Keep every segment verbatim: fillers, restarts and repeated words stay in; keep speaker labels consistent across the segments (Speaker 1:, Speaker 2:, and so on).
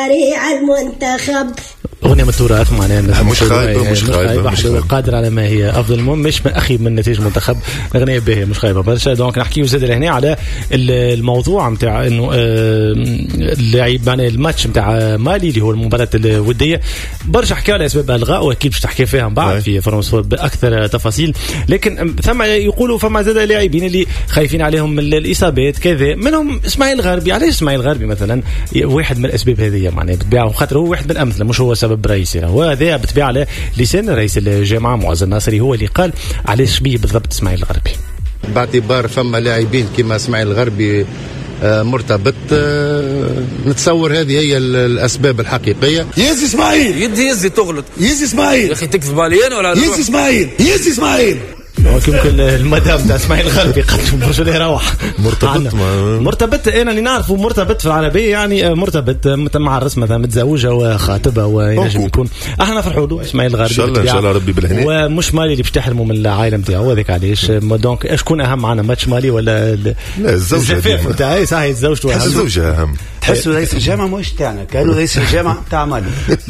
Speaker 1: المنتخب
Speaker 2: أغنية من التراث معناها
Speaker 3: مش خايبة مش خايبة
Speaker 2: مش خايبة قادر على ما هي أفضل. المهم مش من أخي من نتيجة منتخب أغنية باهية مش خايبة برشا. دونك نحكيو زاد لهنا على الموضوع متاع إنه اللاعب معناها الماتش متاع مالي اللي هو المباراة الودية برشا حكاوا على أسباب الغاء وأكيد باش تحكي فيها من بعد في فرنسا بأكثر تفاصيل. لكن ثم يقولوا فما زاد لاعبين اللي خايفين عليهم من الإصابات كذا منهم إسماعيل الغربي. علاش إسماعيل الغربي مثلا واحد من الأسباب هذه معناها بتبيعه خاطر هو واحد من الأمثلة مش هو سبب رئيسي. وهذا بتبيع على لسان رئيس الجامعة معز الناصري هو اللي قال علاش بيه بالضبط إسماعيل الغربي.
Speaker 4: باعتبار فما لاعبين كما إسماعيل الغربي مرتبط نتصور هذه هي الأسباب الحقيقية.
Speaker 5: يزي إسماعيل
Speaker 6: يدي يزي تغلط
Speaker 5: يزي إسماعيل
Speaker 6: يا أخي تكذب علي أنا ولا
Speaker 5: يزي إسماعيل يزي إسماعيل
Speaker 2: يمكن المدام تاع اسماعيل الغربي قد برشا ليه روح
Speaker 3: مرتبط
Speaker 2: مرتبط انا اللي نعرفه مرتبط في العربيه يعني مرتبط مع الرسم مثلا متزوجه وخاطبه وينجم يكون احنا نفرحوا له اسماعيل الغربي
Speaker 3: ان شاء الله ان شاء الله ربي بالهنا
Speaker 2: ومش مالي اللي باش تحرموا من العائله نتاعو هذاك علاش دونك شكون اهم معنا ماتش مالي ولا
Speaker 3: لا الزوجه
Speaker 2: نتاعي صحيح زوجته
Speaker 3: اهم الزوجه اهم
Speaker 5: تحسوا رئيس الجامعه مش تاعنا كانوا رئيس الجامعه تاع مالي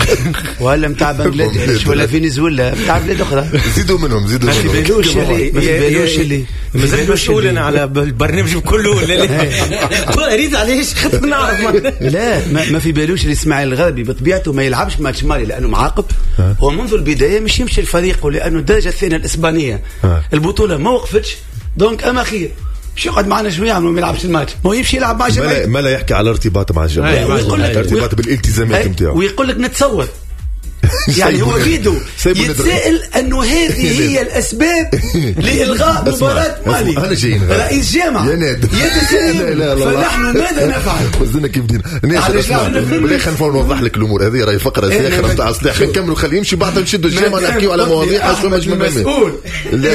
Speaker 5: ولا نتاع بنغلاديش ولا فنزويلا تاع بلاد اخرى
Speaker 3: زيدوا منهم زيدوا منهم
Speaker 5: بالوش اللي
Speaker 2: مازال مسؤول انا على البرنامج كله لا اريد علاش خاطر نعرف
Speaker 5: لا ما في بالوش اللي اسماعيل الغربي بطبيعته ما يلعبش ماتش مالي لانه معاقب هو منذ البدايه مش يمشي الفريق لانه الدرجه الثانيه الاسبانيه البطوله ما وقفتش دونك اما خير مش يقعد معنا شويه عمره ما يلعبش الماتش ما يمشي يلعب مع جماعه
Speaker 3: ما لا يحكي على ارتباط مع الجماعه ارتباط بالالتزامات نتاعو
Speaker 5: ويقول لك نتصور يعني هو بيدو يتساءل انه هذه هي الاسباب لالغاء مباراه مالي رئيس جامعه يتساءل فنحن ماذا نفعل
Speaker 3: وزنا كيف دينا بلا خلينا نوضح لك الامور هذه راهي فقره ساخره نتاع اصلاح خلينا نكملوا خليه يمشي بعد نشدوا الجامعه نحكيوا على مواضيع اصلا مش مسؤول لا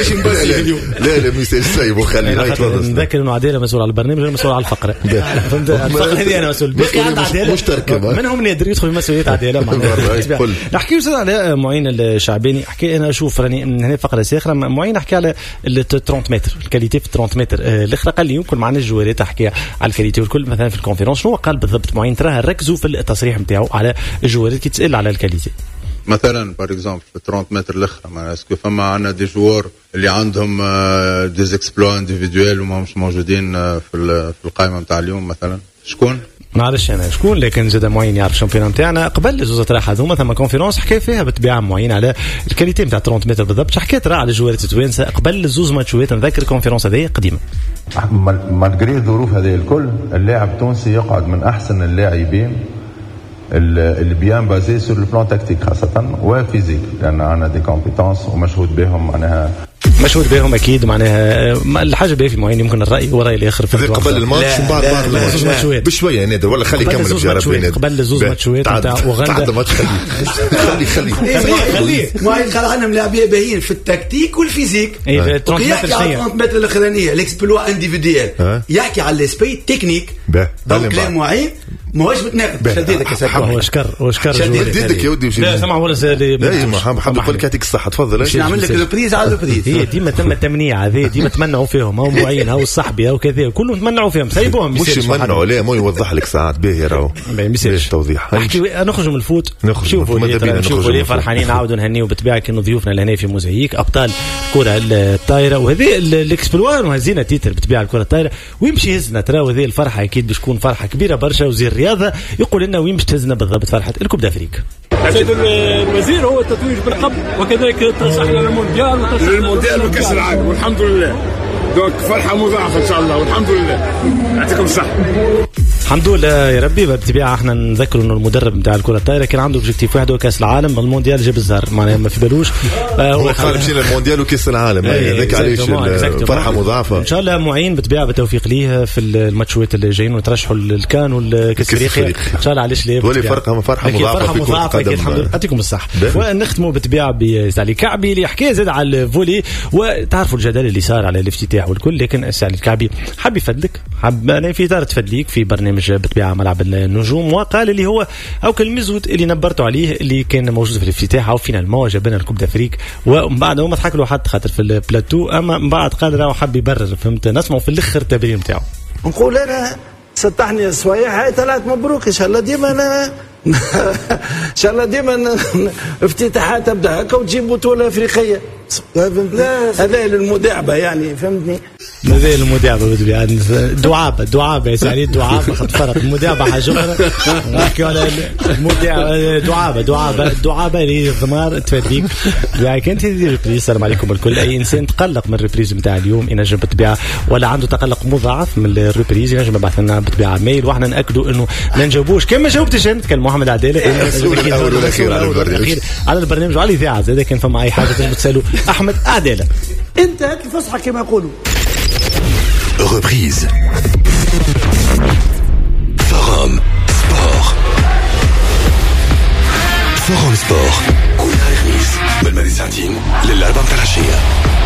Speaker 3: لا لا ميساج سايب وخلي هاي تفضل
Speaker 2: نذكر انه عديله مسؤول على البرنامج غير مسؤول على الفقره فهمت الفقره هذه انا مسؤول
Speaker 3: مشتركه
Speaker 2: منهم اللي يقدر يدخل في مسؤوليه عديله نحكيو زاد على معين الشعباني حكي انا اشوف راني من هنا فقره ساخره معين نحكي على ال ثلاثين متر الكاليتي في ثلاثين متر الاخرى قال لي يمكن معنا الجوارات تحكي على الكاليتي والكل مثلا في الكونفرنس شنو قال بالضبط معين تراها ركزوا في التصريح نتاعو على الجوارات كي تسال على الكاليتي
Speaker 7: مثلا بار اكزومبل في ثلاثين متر الاخرى ما اسكو فما عندنا دي جوار اللي عندهم دي اكسبلوا انديفيدوال وما مش موجودين في القائمه نتاع اليوم مثلا شكون
Speaker 2: ما نعرفش انا شكون لكن زاد معين يعرف الشامبيون نتاعنا قبل زوز راح هذوما ثم كونفرنس حكى فيها بتبيع معين على الكاليتي نتاع ثلاثين متر بالضبط حكيت راه على جوارات التوانسه قبل زوز ماتشات نذكر الكونفرنس هذه قديمه
Speaker 8: مالغري الظروف هذه الكل اللاعب التونسي يقعد من احسن اللاعبين اللي بيان بازي سور البلان تكتيك خاصه وفيزيك لان عندنا دي كومبيتونس ومشهود بهم معناها
Speaker 2: مشهور بهم اكيد معناها الحاجه باهي في معين يمكن الراي وراي الاخر في
Speaker 3: قبل الماتش وبعد بعد بشويه نادر ولا خلي يكمل بجرب نادر
Speaker 2: قبل زوز ماتشات نتاع وغندا
Speaker 3: ماتش خلي خلي خلي
Speaker 5: خلي معين قال عندنا لاعبين باهيين في التكتيك والفيزيك يحكي على ثلاثين متر الاخرانيه ليكسبلوا انديفيديال يحكي على السبي تكنيك دونك لا معين ماهوش متناقض شديدك يا سيدي
Speaker 2: هو شكر وشكر
Speaker 3: شديدك يا ودي
Speaker 2: لا سمع ولا سالي
Speaker 3: ما حاب نقول لك يعطيك الصحه تفضل
Speaker 5: باش نعمل لك البريز على البريز
Speaker 2: هي ديما تم التمنيع هذه ديما تمنعوا فيهم هو معين هو الصحبي او كذا كلهم تمنعوا فيهم سيبوهم
Speaker 3: مش يمنعوا لا مو يوضح لك ساعات باهي راهو
Speaker 2: مش
Speaker 3: توضيح
Speaker 2: نحكي نخرج من الفوت شوفوا لي شوفوا لي فرحانين نعاودوا نهنيو بالطبيعه كانوا ضيوفنا لهنا في موزاييك ابطال الكره الطايره وهذه الاكسبلوار وهزينا تيتر بالطبيعه الكره الطايره ويمشي هزنا ترى وهذه الفرحه اكيد باش تكون فرحه كبيره برشا وزير الرياضه يقول لنا وين باش تهزنا بالضبط فرحه الكوب دافريك
Speaker 9: سيد الوزير هو التتويج بالقب وكذلك الترشح للمونديال
Speaker 10: للمونديال وكاس العالم والحمد لله دونك فرحه مضاعفه ان شاء الله والحمد لله يعطيكم الصحه
Speaker 2: الحمد لله يا ربي. بالطبيعه احنا نذكر انه المدرب نتاع الكره الطايره كان عنده اوبجيكتيف واحد هو كاس العالم المونديال جاب الزهر معناها ما في بالوش
Speaker 3: هو قال مشينا المونديال وكاس العالم هذاك علاش فرحه مضاعفه
Speaker 2: ان شاء الله معين بالطبيعه بالتوفيق ليه في الماتشات اللي جايين ونترشحوا الكان والكاس الافريقي ان شاء الله علاش ليه
Speaker 3: ولي فرحه فرحه مضاعفه في كره القدم
Speaker 2: الحمد لله يعطيكم الصحه. ونختموا بالطبيعه بسالي كعبي اللي حكى زاد على الفولي وتعرفوا الجدل اللي صار على الافتتاح والكل لكن سالي الكعبي حب يفدلك حب انا في دار تفدليك في برنامج بالطبيعه ملعب النجوم وقال اللي هو او كالمزود اللي نبرتوا عليه اللي كان موجود في الافتتاح او فينا المو جابنا الكوب دافريك ومن بعد هو ما ضحك له حد خاطر في البلاتو اما من بعد قال راهو حب يبرر فهمت نسمعوا في الاخر التبرير نتاعو
Speaker 11: نقول انا سطحني الصويح هاي ثلاث مبروك ان شاء الله ديما انا
Speaker 5: ان شاء الله ديما افتتاحات تبدا هكا وتجيب بطوله افريقيه. هذا المداعبه يعني فهمتني.
Speaker 2: هذا المداعبه بالطبيعه دعابه دعابه يا سعيد دعابه خد فرق المداعبه حاجه اخرى. نحكي على المداعبه دعابه دعابه دعابه اللي ضمار تفاديك. يعني انت ريبريز. السلام عليكم الكل. اي انسان تقلق من الريبريز نتاع اليوم ينجم بالطبيعه ولا عنده تقلق مضاعف من الريبريز ينجم يبعث لنا بالطبيعه ميل واحنا ناكدوا انه ما نجاوبوش كما جاوبتش انت كان محمد عداله
Speaker 3: الاول والاخير على البرنامج
Speaker 2: على البرنامج وعلى الاذاعه اذا كان فما اي حاجه تنجم تسالوا احمد عداله.
Speaker 5: انت هات الفصحى كما يقولوا.
Speaker 1: Reprise. Forum Sport. Forum Sport. كل خميس من الماضي ساعتين للأربعة متاع العشية.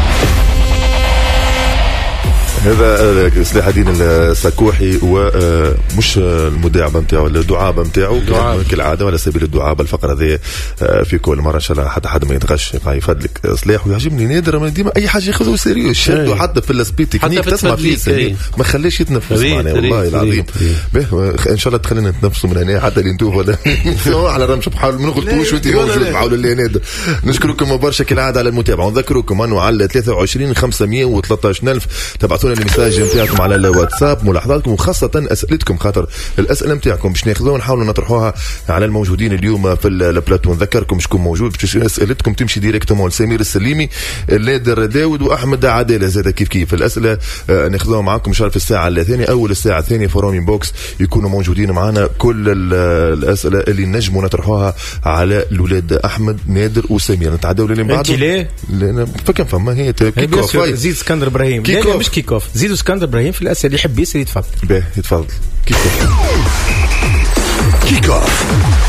Speaker 3: هذا سلاح الدين السكوحي ومش المداعبه نتاعو الدعابه نتاعو كالعاده وعلى سبيل الدعابه الفقره هذه في كل مره ان شاء الله حتى حد ما يتغش يبقى يفدلك سلاح ويعجبني نادر ديما اي حاجه ياخذوه سيريو شدوا حتى في السبيد تكنيك تسمع فيه ما خليش يتنفس معنا والله العظيم. ان شاء الله تخلينا نتنفسوا من هنا حتى اللي نتوه ولا على رمش بحاول ما نغلطوش وانت موجود معول اللي نادر. نشكركم برشا كالعاده على المتابعه ونذكركم انه على ثلاثة وعشرين خمسمية وثلاثة عشر ألف تبعثونا المساج نتاعكم على الواتساب ملاحظاتكم وخاصه اسئلتكم خاطر الاسئله نتاعكم باش ناخذوها ونحاولوا نطرحوها على الموجودين اليوم في البلاتو. نذكركم شكون موجود باش اسئلتكم تمشي ديريكتومون لسمير السليمي نادر داود واحمد عداله زاد كيف كيف. الاسئله ناخذوها معكم ان شاء الله في الساعه الثانيه اول الساعه الثانيه فروم بوكس يكونوا موجودين معنا كل الاسئله اللي نجموا نطرحوها على الاولاد احمد نادر وسمير. نتعداو اللي بعده انت ليه فكان فما هي كيك اوف
Speaker 2: زيد اسكندر ابراهيم لا مش كيك اوف زيد اسكندر ابراهيم في الاسئله اللي يحب يسال يتفضل.
Speaker 3: باهي يتفضل. كيك اوف
Speaker 1: كيك اوف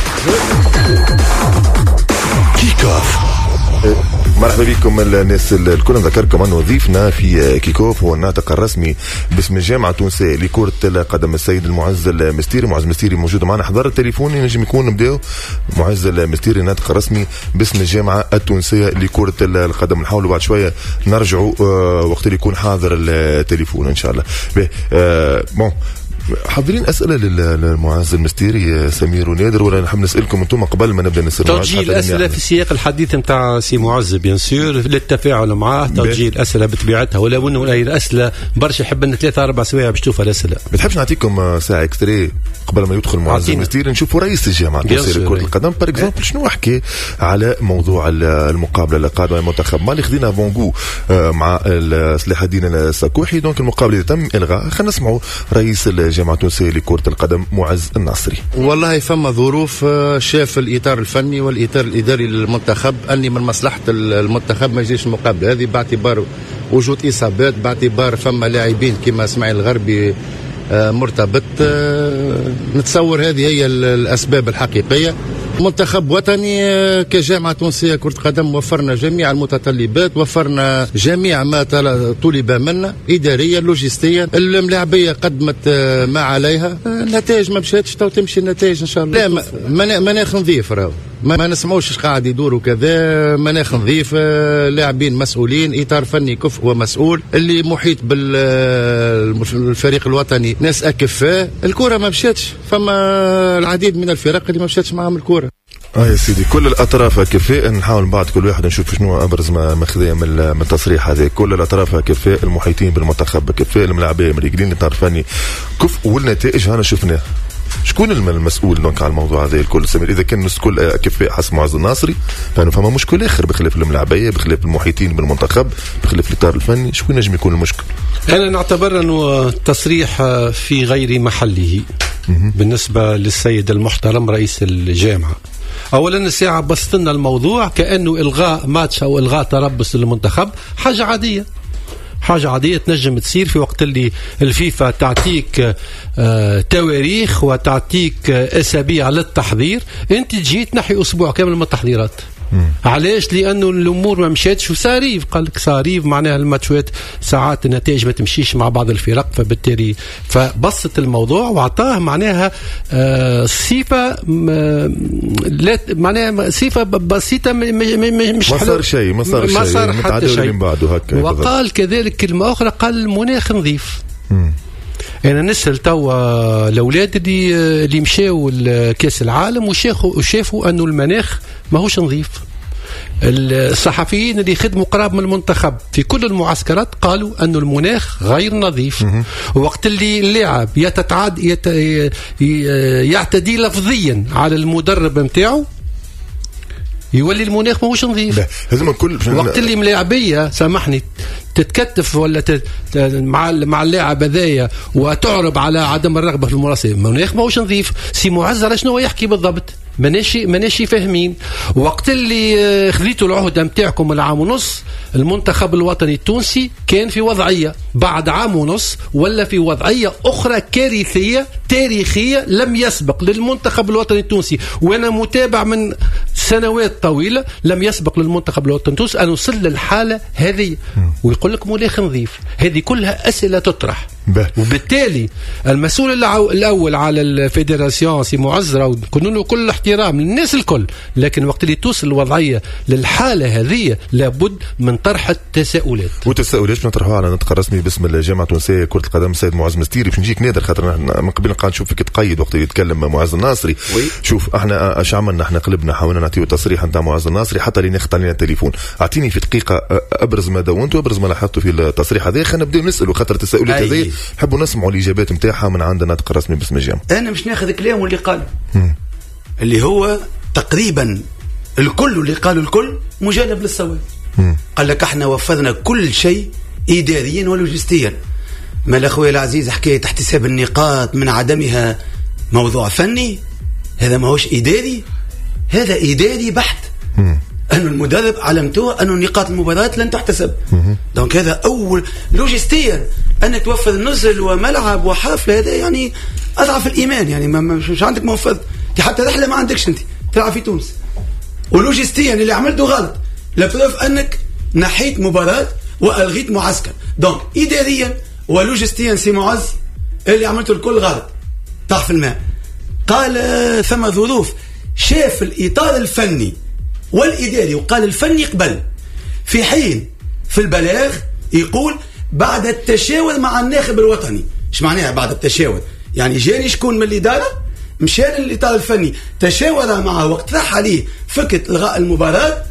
Speaker 1: كيك اوف.
Speaker 3: مرحبا بكم الناس الكل. نذكركم انه ضيفنا في كيكوف هو الناطق الرسمي باسم الجامعه التونسيه لكره القدم السيد المعز المستيري. معز المستيري موجود معنا حضر التليفون ينجم يكون نبداو. معز المستيري الناطق الرسمي باسم الجامعه التونسيه لكره القدم. نحاولوا بعد شويه نرجعوا وقت اللي يكون حاضر التليفون ان شاء الله. آه بون حاضرين اسئله للمعز المستيري سمير ونادر ولا نحب نسالكم انتم قبل ما نبدا نسال
Speaker 11: توجيه الاسئله في سياق الحديث نتاع سي معز بيان سور للتفاعل معاه توجيه الاسئله بطبيعتها ولو انه الاسئله برشا يحب لنا ثلاثه اربع سوايع باش تشوف الاسئله.
Speaker 3: ما تحبش نعطيكم ساعه اكستري قبل ما يدخل معز المستيري نشوفوا رئيس الجامعه التونسيه لكره القدم بار اكزومبل شنو حكى على موضوع المقابله القادمه المنتخب مالي خذينا فونغو مع سلاح الدين السكوحي. دونك المقابله تم الغاء. خلينا نسمعوا رئيس الجامعة التونسية لكرة القدم معز الناصري.
Speaker 4: والله فما ظروف شاف الإطار الفني والإطار الإداري للمنتخب أني من مصلحة المنتخب ما يجيش المقابلة هذه باعتبار وجود إصابات باعتبار فما لاعبين كما اسماعيل الغربي مرتبط. نتصور هذه هي الأسباب الحقيقية. منتخب وطني كجامعة تونسية كرة قدم وفرنا جميع المتطلبات وفرنا جميع ما طلب منا إداريا لوجستيا. الملاعبية قدمت ما عليها النتائج ما مشاتش تو تمشي النتائج إن شاء الله. لا مناخ نظيف راهو ما نسمعوش قاعد يدوروا كذا. مناخ نظيف لاعبين مسؤولين إطار فني كفء ومسؤول اللي محيط بالفريق الوطني ناس أكفاء. الكرة ما مشاتش فما العديد من الفرق اللي ما مشاتش معهم الكرة.
Speaker 3: اه يا سيدي كل الاطراف كفاء. نحاول بعد كل واحد نشوف شنو ابرز ما ماخذيه من التصريح هذا. كل الاطراف كفاء المحيطين بالمنتخب كفاء الملاعبيه مريقلين الاطار الفني كفء والنتائج هنا شفناه. شكون المسؤول دونك على الموضوع هذا الكل سمير؟ اذا كان الناس كل كفاء حسب معز الناصري فانه فما مشكل اخر بخلاف الملاعبيه بخلاف المحيطين بالمنتخب بخلاف الاطار الفني. شكون نجم يكون المشكل؟
Speaker 11: انا نعتبر انه تصريح في غير محله بالنسبه للسيد المحترم رئيس الجامعه. اولا الساعه بسط لنا الموضوع كانه الغاء ماتش او الغاء تربص للمنتخب حاجه عاديه حاجة عادية تنجم تصير في وقت اللي الفيفا تعطيك آه تواريخ وتعطيك آه أسابيع للتحضير. أنت جيت تنحي أسبوع كامل من التحضيرات. علاش؟ لأنه الأمور ما مشاتش وصاريف قال لك صاريف معناها الماتشات ساعات النتائج ما تمشيش مع بعض الفرق فبالتالي فبسط الموضوع وعطاه معناها آه صفة لا معناها صفة بسيطة مش
Speaker 3: ما صار شيء ما صار شيء
Speaker 11: ما صار حتى شيء.
Speaker 3: وقال
Speaker 11: كذلك كلمة أخرى قال المناخ نظيف. انا نسال توا الاولاد اللي اللي مشاو لكاس العالم وشافوا وشافوا انه المناخ ماهوش نظيف. الصحفيين اللي خدموا قراب من المنتخب في كل المعسكرات قالوا أن المناخ غير نظيف. وقت اللي اللاعب يتتعاد يت... يعتدي لفظيا على المدرب متاعه يولي المناخ ماهوش نظيف. وقت اللي ملاعبيه سامحني تتكتف ولا تت... مع مع اللاعب هذايا وتعرب على عدم الرغبه في المراسله، المناخ ماهوش نظيف. سي معز على شنو يحكي بالضبط؟ ماناشي ماناشي فاهمين. وقت اللي خذيتوا العهده نتاعكم العام ونص المنتخب الوطني التونسي كان في وضعيه بعد عام ونص ولا في وضعيه اخرى كارثيه تاريخيه لم يسبق للمنتخب الوطني التونسي، وانا متابع من سنوات طويله لم يسبق للمنتخب الوطني التونسي ان يوصل للحاله هذه. ويقول لك مناخ نظيف، هذه كلها اسئله تطرح. وبالتالي المسؤول الاول على الفيدراسيون سي معزرة وكنا له كل احترام للناس الكل، لكن وقت اللي توصل الوضعيه للحاله هذه لابد من طرح التساؤلات.
Speaker 3: والتساؤلات باش نطرحوها على نطق رسمي باسم الجامعه التونسيه كره القدم السيد معز مستيري. باش نجيك نادر خاطر من قبل نلقى نشوف فيك تقيد وقت اللي يتكلم معز الناصري. وي. شوف احنا اش عملنا؟ احنا قلبنا حاولنا نعطيو تصريح نتاع معز الناصري حتى اللي ناخذ علينا التليفون. اعطيني في دقيقه ابرز ما دونت وابرز ما لاحظته في التصريح هذا. خلينا نبداو نسالوا خاطر التساؤلات هذه نحبوا نسمعوا الاجابات نتاعها من عند ناطق الرسمي باسم الجامعه.
Speaker 5: انا مش ناخذ كلامه اللي قال اللي هو تقريبا الكل اللي قالوا الكل مجانب للصواب. قال لك احنا وفرنا كل شيء اداريا ولوجستيا. ما الاخوي العزيز حكايه احتساب النقاط من عدمها موضوع فني، هذا ما هوش اداري، هذا اداري بحت. أن المدرب علمته أن نقاط المباراة لن تحتسب. دونك هذا أول لوجستيا أن توفر نزل وملعب وحافلة، هذا يعني أضعف الإيمان. يعني ما مش عندك موفر حتى رحلة ما عندكش أنت تلعب في تونس. ولوجستيا اللي عملته غلط، لبروف أنك نحيت مباراة وألغيت معسكر. دونك إداريا ولوجستيا سي معز اللي عملته الكل غلط. طاح في الماء. قال ثم ظروف، شاف الإطار الفني والإداري وقال الفني قبل، في حين في البلاغ يقول بعد التشاور مع الناخب الوطني. ايش معناها بعد التشاور؟ يعني جاني شكون من الإدارة مشى للإطار الفني تشاور معه واقترح عليه فكرة إلغاء المباراة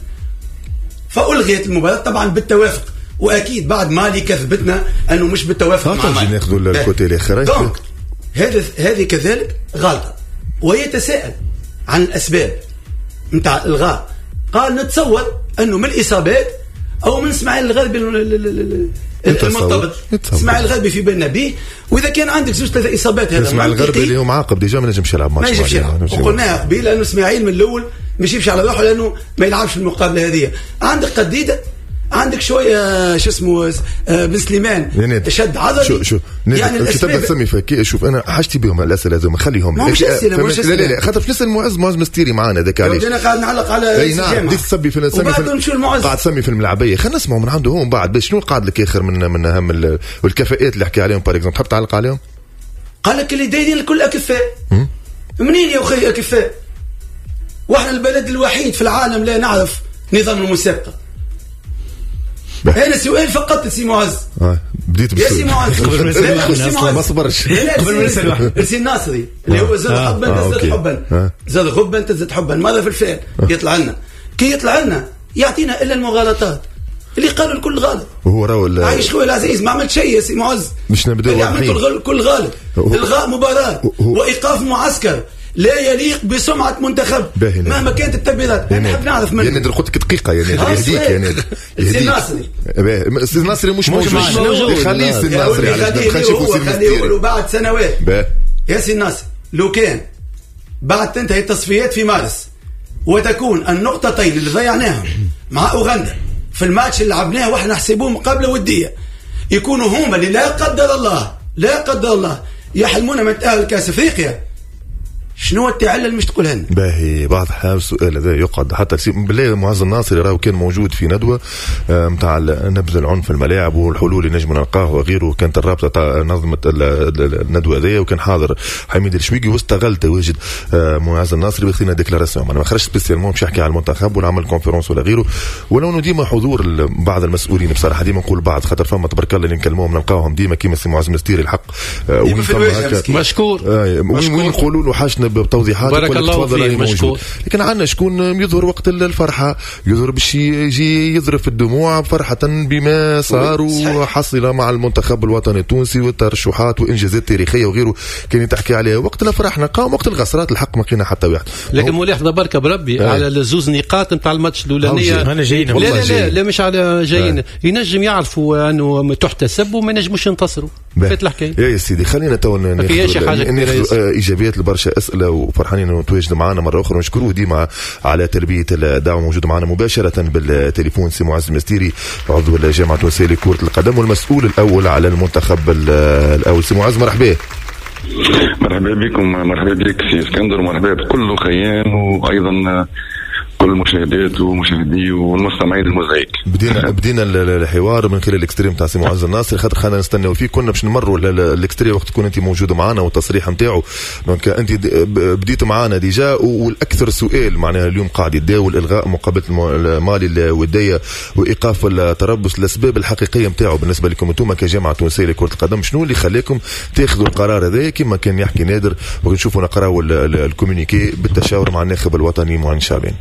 Speaker 5: فألغيت المباراة طبعا بالتوافق. وأكيد بعد مالي كذبتنا أنه مش بالتوافق مع مالي.
Speaker 3: ناخذوا الكوتي الآخر.
Speaker 5: دونك هذا هذه كذلك غلطة. ويتساءل عن الأسباب متاع الإلغاء. قال نتصور أنه من الإصابات أو من إسماعيل الغربي المرتبط. إسماعيل الغربي في بالنا به، وإذا كان عندك زوج ثلاثة إصابات هذا
Speaker 3: إسماعيل الغربي اللي هو معاقب ديجا ما نجمش يلعب ماتش.
Speaker 5: ما يجيبش يلعب. وقلناها قبيل لأنه إسماعيل من الأول ما يجيبش على روحه لأنه ما يلعبش في المقابلة هذه. عندك قديدة، عندك شويه شو اسمه بن سليمان يعني شد عضلي.
Speaker 3: شو شو يعني الكتاب تسمي فكي. شوف انا حاجتي بهم الاسئله هذوما خليهم.
Speaker 5: مش اسئله مش
Speaker 3: لا لا لا خاطر باش نسال معز معز مستيري معانا ذاك علاش
Speaker 5: انا قاعد نعلق على
Speaker 3: اي نعم. بديت تسمي في نسمي في قاعد تسمي في الملعبيه. خلينا نسمعوا من عنده هو بعد باش شنو قاعد لك اخر من من اهم والكفاءات اللي حكي عليهم بار اكزومبل. تحب تعلق عليهم؟
Speaker 5: قال لك اللي دايرين الكل اكفاء. منين يا اخي اكفاء؟ واحنا البلد الوحيد في العالم لا نعرف نظام المسابقه. أنا سؤال فقط سي معز.
Speaker 3: آه. بديت
Speaker 5: يا سي معز
Speaker 3: ما صبرش
Speaker 5: قبل ما نسأل السي الناصري اللي هو زاد حبا تزاد حبا زاد غبا تزاد حبا ماذا في الفعل يطلع لنا كي يطلع لنا يعطينا إلا المغالطات اللي قالوا الكل غلط.
Speaker 3: وهو راهو
Speaker 5: عايش خويا العزيز ما عملت شيء يا سي معز.
Speaker 3: مش نبداو
Speaker 5: واضحين كل غلط. إلغاء مباراة وإيقاف معسكر لا يليق بسمعة منتخب مهما كانت التبريرات. أنا نحب نعرف منه.
Speaker 3: يعني نقول لك دقيقة يعني يهديك يعني
Speaker 5: السي الناصري.
Speaker 3: السي الناصري مش موجود. خليه السي الناصري
Speaker 5: خليه بعد سنوات. يا سي الناصري لو كان بعد تنتهي التصفيات في مارس وتكون النقطتين اللي ضيعناهم مع أوغندا في الماتش اللي لعبناه واحنا نحسبوه مقابلة ودية يكونوا هما اللي لا قدر الله لا قدر الله يحلمون من تأهل كأس أفريقيا. شنو التعلل مش تقولها لنا؟
Speaker 3: باهي بعض حال السؤال هذا يقعد حتى بالله معز الناصري راهو كان موجود في ندوه نتاع نبذ العنف في الملاعب والحلول اللي نجم نلقاه وغيره. كانت الرابطه تاع نظمت الندوه هذه وكان حاضر حميد الشويقي واستغل تواجد معز الناصري بخينا ديكلاراسيون. انا ما خرجت سبيسيالمون باش نحكي على المنتخب ولا عمل كونفرنس ولا غيره، ولو انه ديما حضور بعض المسؤولين بصراحه ديما نقول بعض خاطر فما تبارك الله اللي نكلموهم نلقاهم ديما كيما سي معز مستيري الحق وين فما
Speaker 11: مشكور
Speaker 3: وين نقولوا له حاجه بتوضيحات
Speaker 11: بارك الله فيك مشكور.
Speaker 3: لكن عندنا شكون يظهر وقت الفرحه يظهر باش يجي يظرف الدموع فرحه بما صار وحصل مع المنتخب الوطني التونسي والترشحات وانجازات تاريخيه وغيره كان تحكي عليها. وقت الفرح نلقاهم وقت الخسارات الحق ما لقينا حتى واحد.
Speaker 11: لكن ملاحظه بركه بربي على الزوز نقاط نتاع الماتش الاولانيه
Speaker 2: انا جايين
Speaker 11: لا لا, لا لا مش على جايين ينجم يعرفوا انه تحتسب وما نجموش ينتصروا. فات الحكايه
Speaker 3: يا سيدي خلينا تو ناخذ ايجابيات لبرشا اسئله وفرحانين انه تواجد معنا مره اخرى ونشكروه ديما على تلبيه الدعوه موجود معنا مباشره بالتليفون سي معز المستيري عضو الجامعه التونسيه لكره القدم والمسؤول الاول على المنتخب الاول. سي معز مرحبا.
Speaker 12: مرحبا بكم. مرحبا بك سي اسكندر ومرحبا بكل خيان وايضا كل المشاهدات ومشاهدي والمستمعين الموزايك.
Speaker 3: بدينا بدينا الحوار من خلال الاكستريم تاع سي معز الناصري خاطر خلينا نستناو فيه. كنا باش نمروا الاكستريم وقت تكون انت موجوده معنا والتصريح نتاعو. دونك انت بديت معنا ديجا والاكثر سؤال معناها اليوم قاعد يتداول الغاء مقابله المالي الوديه وايقاف التربص. الاسباب الحقيقيه نتاعو بالنسبه لكم انتم كجامعه تونسيه لكره القدم شنو اللي خلاكم تاخذوا القرار هذا كما كان يحكي نادر ونشوفوا نقراو الكومونيكي بالتشاور مع الناخب الوطني معين شعبان؟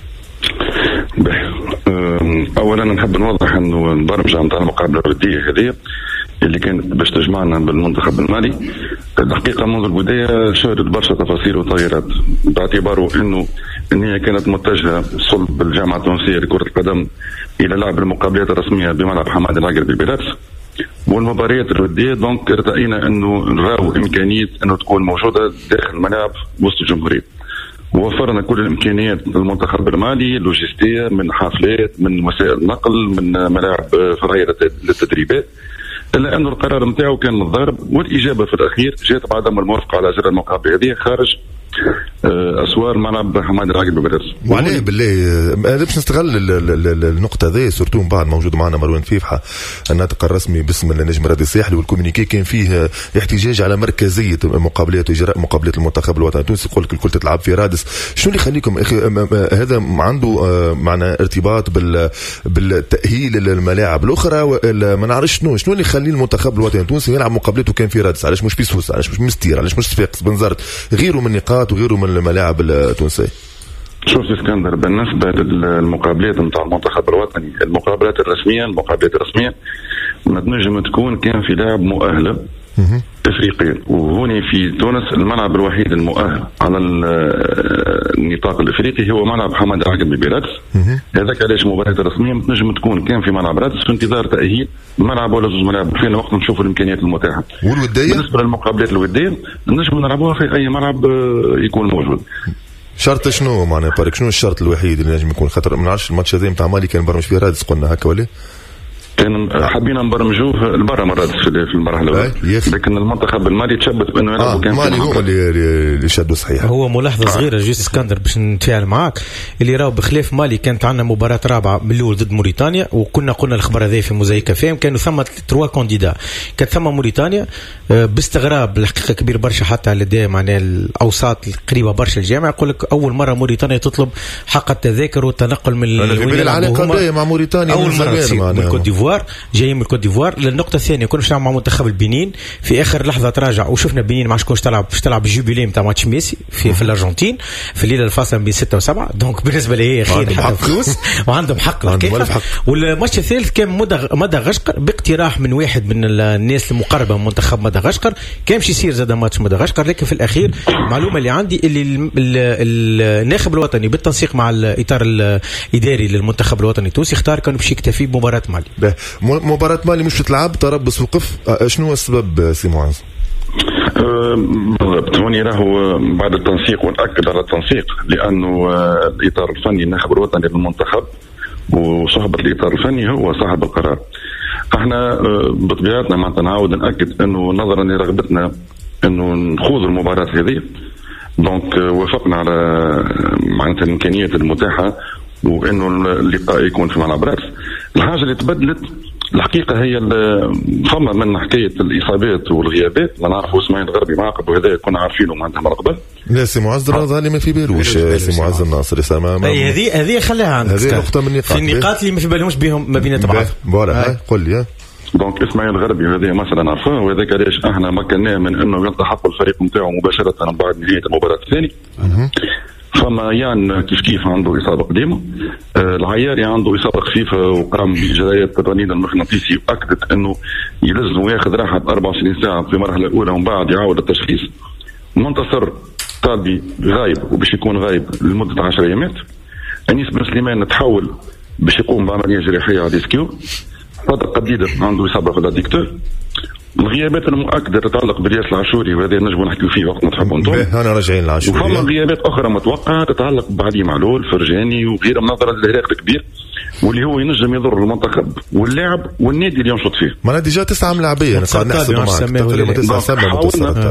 Speaker 12: اولا نحب نوضح انه البرمجه نتاع المقابله الوديه هذه اللي كانت باش تجمعنا بالمنتخب المالي الحقيقه منذ البدايه شهدت برشا تفاصيل وتغييرات باعتباره انه ان هي كانت متجهه صلب الجامعه التونسيه لكره القدم الى لعب المقابلات الرسميه بملعب حماد العقل بالبلاد والمباريات الوديه. دونك ارتئينا انه نراو امكانيه انه تكون موجوده داخل الملاعب وسط الجمهوريه. ووفرنا كل الامكانيات للمنتخب المالي لوجستيه من حافلات من وسائل نقل من ملاعب فرعيه للتدريبات الا انه القرار نتاعو كان متضارب والاجابه في الاخير جاءت بعدم الموافقه على اجراء المقابله هذه خارج اسوار ملعب حماد العقل ببرز.
Speaker 3: وعليه بالله هذا باش نستغل النقطه هذه سورتو من بعد موجود معنا مروان فيفحه الناطق الرسمي باسم النجم رادي الساحلي والكومونيكي كان فيه احتجاج على مركزيه مقابلات واجراء مقابلات المنتخب الوطني التونسي. يقول لك الكل تلعب في رادس. شنو اللي يخليكم اخي هذا عنده معنى ارتباط بال بالتاهيل للملاعب الاخرى ولا ما نعرفش شنو شنو اللي يخلي المنتخب الوطني التونسي يلعب مقابلته كان في رادس؟ علاش مش في سوسه؟ علاش مش مستير؟ علاش مش صفاقس بنزرت غيره من نقاط وغيره من الملاعب التونسيه؟
Speaker 12: شوف اسكندر بالنسبه للمقابلات نتاع المنتخب الوطني المقابلات الرسميه المقابلات الرسميه ما تنجم تكون كان في لاعب مؤهله افريقيا وهوني في تونس الملعب الوحيد المؤهل على النطاق الافريقي هو ملعب حماد العقل ببيرادس. هذاك علاش المباريات الرسميه ما تنجم تكون كان في ملعب رادس في انتظار تاهيل ملعب ولا زوج ملاعب فينا وقت نشوفوا الامكانيات المتاحه.
Speaker 3: والوديه
Speaker 12: بالنسبه للمقابلات الوديه نجم نلعبوها في اي ملعب يكون موجود.
Speaker 3: شرط شنو معناها بارك شنو الشرط الوحيد اللي نجم يكون خاطر ما نعرفش الماتش هذا نتاع مالي كان برمج فيه رادس قلنا هكا ولا
Speaker 12: كان حابين نبرمجوه لبرا مرات في المراحل الاولى لكن المنتخب المالي تشبت بانه يلعب
Speaker 3: آه كان مالي هو اللي اللي شدوا صحيح.
Speaker 2: هو ملاحظه آه. صغيره جوست اسكندر باش نتفاعل معاك اللي راهو بخلاف مالي كانت عندنا مباراه رابعه من الاول ضد موريتانيا وكنا قلنا الخبر هذا في موزايكا فهم كانوا ثم تروا كونديدا كانت ثم موريتانيا باستغراب الحقيقه كبير برشا حتى على الدائم معناها الاوساط القريبه برشا الجامعه يقول لك اول مره موريتانيا تطلب حق التذاكر والتنقل من
Speaker 3: العلاقه مع موريتانيا
Speaker 2: اول مره من كوت ديفوار جاي من كوت ديفوار. للنقطه الثانيه كنا باش نلعب مع منتخب البنين في اخر لحظه تراجع وشفنا البنين ما عادش كونش تلعب باش تلعب الجوبيلي نتاع ماتش ميسي في في الارجنتين في الليله الفاصله بين ستة وسبعة. دونك بالنسبه لي هي خير حتى فلوس وعندهم حق الحقيقه. والماتش الثالث كان مدغشقر باقتراح من واحد من الناس المقربه من منتخب مدغشقر كان باش يصير زاد ماتش مدغشقر لكن في الاخير المعلومه اللي عندي اللي الناخب الوطني بالتنسيق مع الاطار الاداري للمنتخب الوطني التونسي اختار كانوا باش يكتفي بمباراه مالي.
Speaker 3: مباراة مالي مش تلعب تربص وقف شنو السبب سي معز؟
Speaker 12: بالضبط هوني راهو بعد التنسيق ونأكد على التنسيق لأنه الإطار الفني الناخب الوطني للمنتخب وصاحب الإطار الفني هو صاحب القرار. احنا بطبيعتنا معناتها نعاود نأكد انه نظرا لرغبتنا انه نخوض المباراة هذه دونك وافقنا على معناتها الامكانيات المتاحه وانه اللقاء يكون في ملعب راس. الحاجه اللي تبدلت الحقيقه هي فما من حكايه الاصابات والغيابات. ما نعرفوا اسماعيل الغربي معاقب وهذا كنا عارفينه معناتها من قبل.
Speaker 3: لا سي معز راه اللي ما في بالوش سي معز الناصري سما
Speaker 2: اي هذه هذه خليها عندك.
Speaker 3: هذه نقطه من النقاط
Speaker 2: في النقاط اللي ما في بالهمش بهم ما بين بعض.
Speaker 3: فوالا قول لي.
Speaker 12: دونك اسماعيل الغربي هذه مثلا عرفوه وهذاك علاش احنا مكناه من انه يلتحق الفريق نتاعو مباشره بعد نهايه المباراه الثانيه. فما يعني كيف كيف عنده اصابه قديمه. آه العياري عنده اصابه خفيفه وقام باجراءات الرنين المغناطيسي واكدت انه يلزم ياخذ راحه أربعة وعشرين ساعه في المرحله الاولى ومن بعد يعاود التشخيص. منتصر طالبي غايب وباش يكون غايب لمده عشر ايامات. انيس بن سليمان تحول باش يقوم بعمليه جراحيه على ديسكيو. فضل قديده عنده اصابه في الاديكتور. الغيابات المؤكده تتعلق برياس العاشوري وهذا نجم نحكيو فيه وقت ما تحبوا انتم.
Speaker 3: انا راجعين العاشوري.
Speaker 12: وفما غيابات اخرى متوقعه تتعلق بعلي معلول فرجاني وغيرها نظرا للعراق الكبير واللي هو ينجم يضر المنتخب واللاعب والنادي اللي ينشط فيه.
Speaker 3: ما ديجا تسعه ملاعبيه انا قاعد نحسب معك تقريبا تسعه سبعه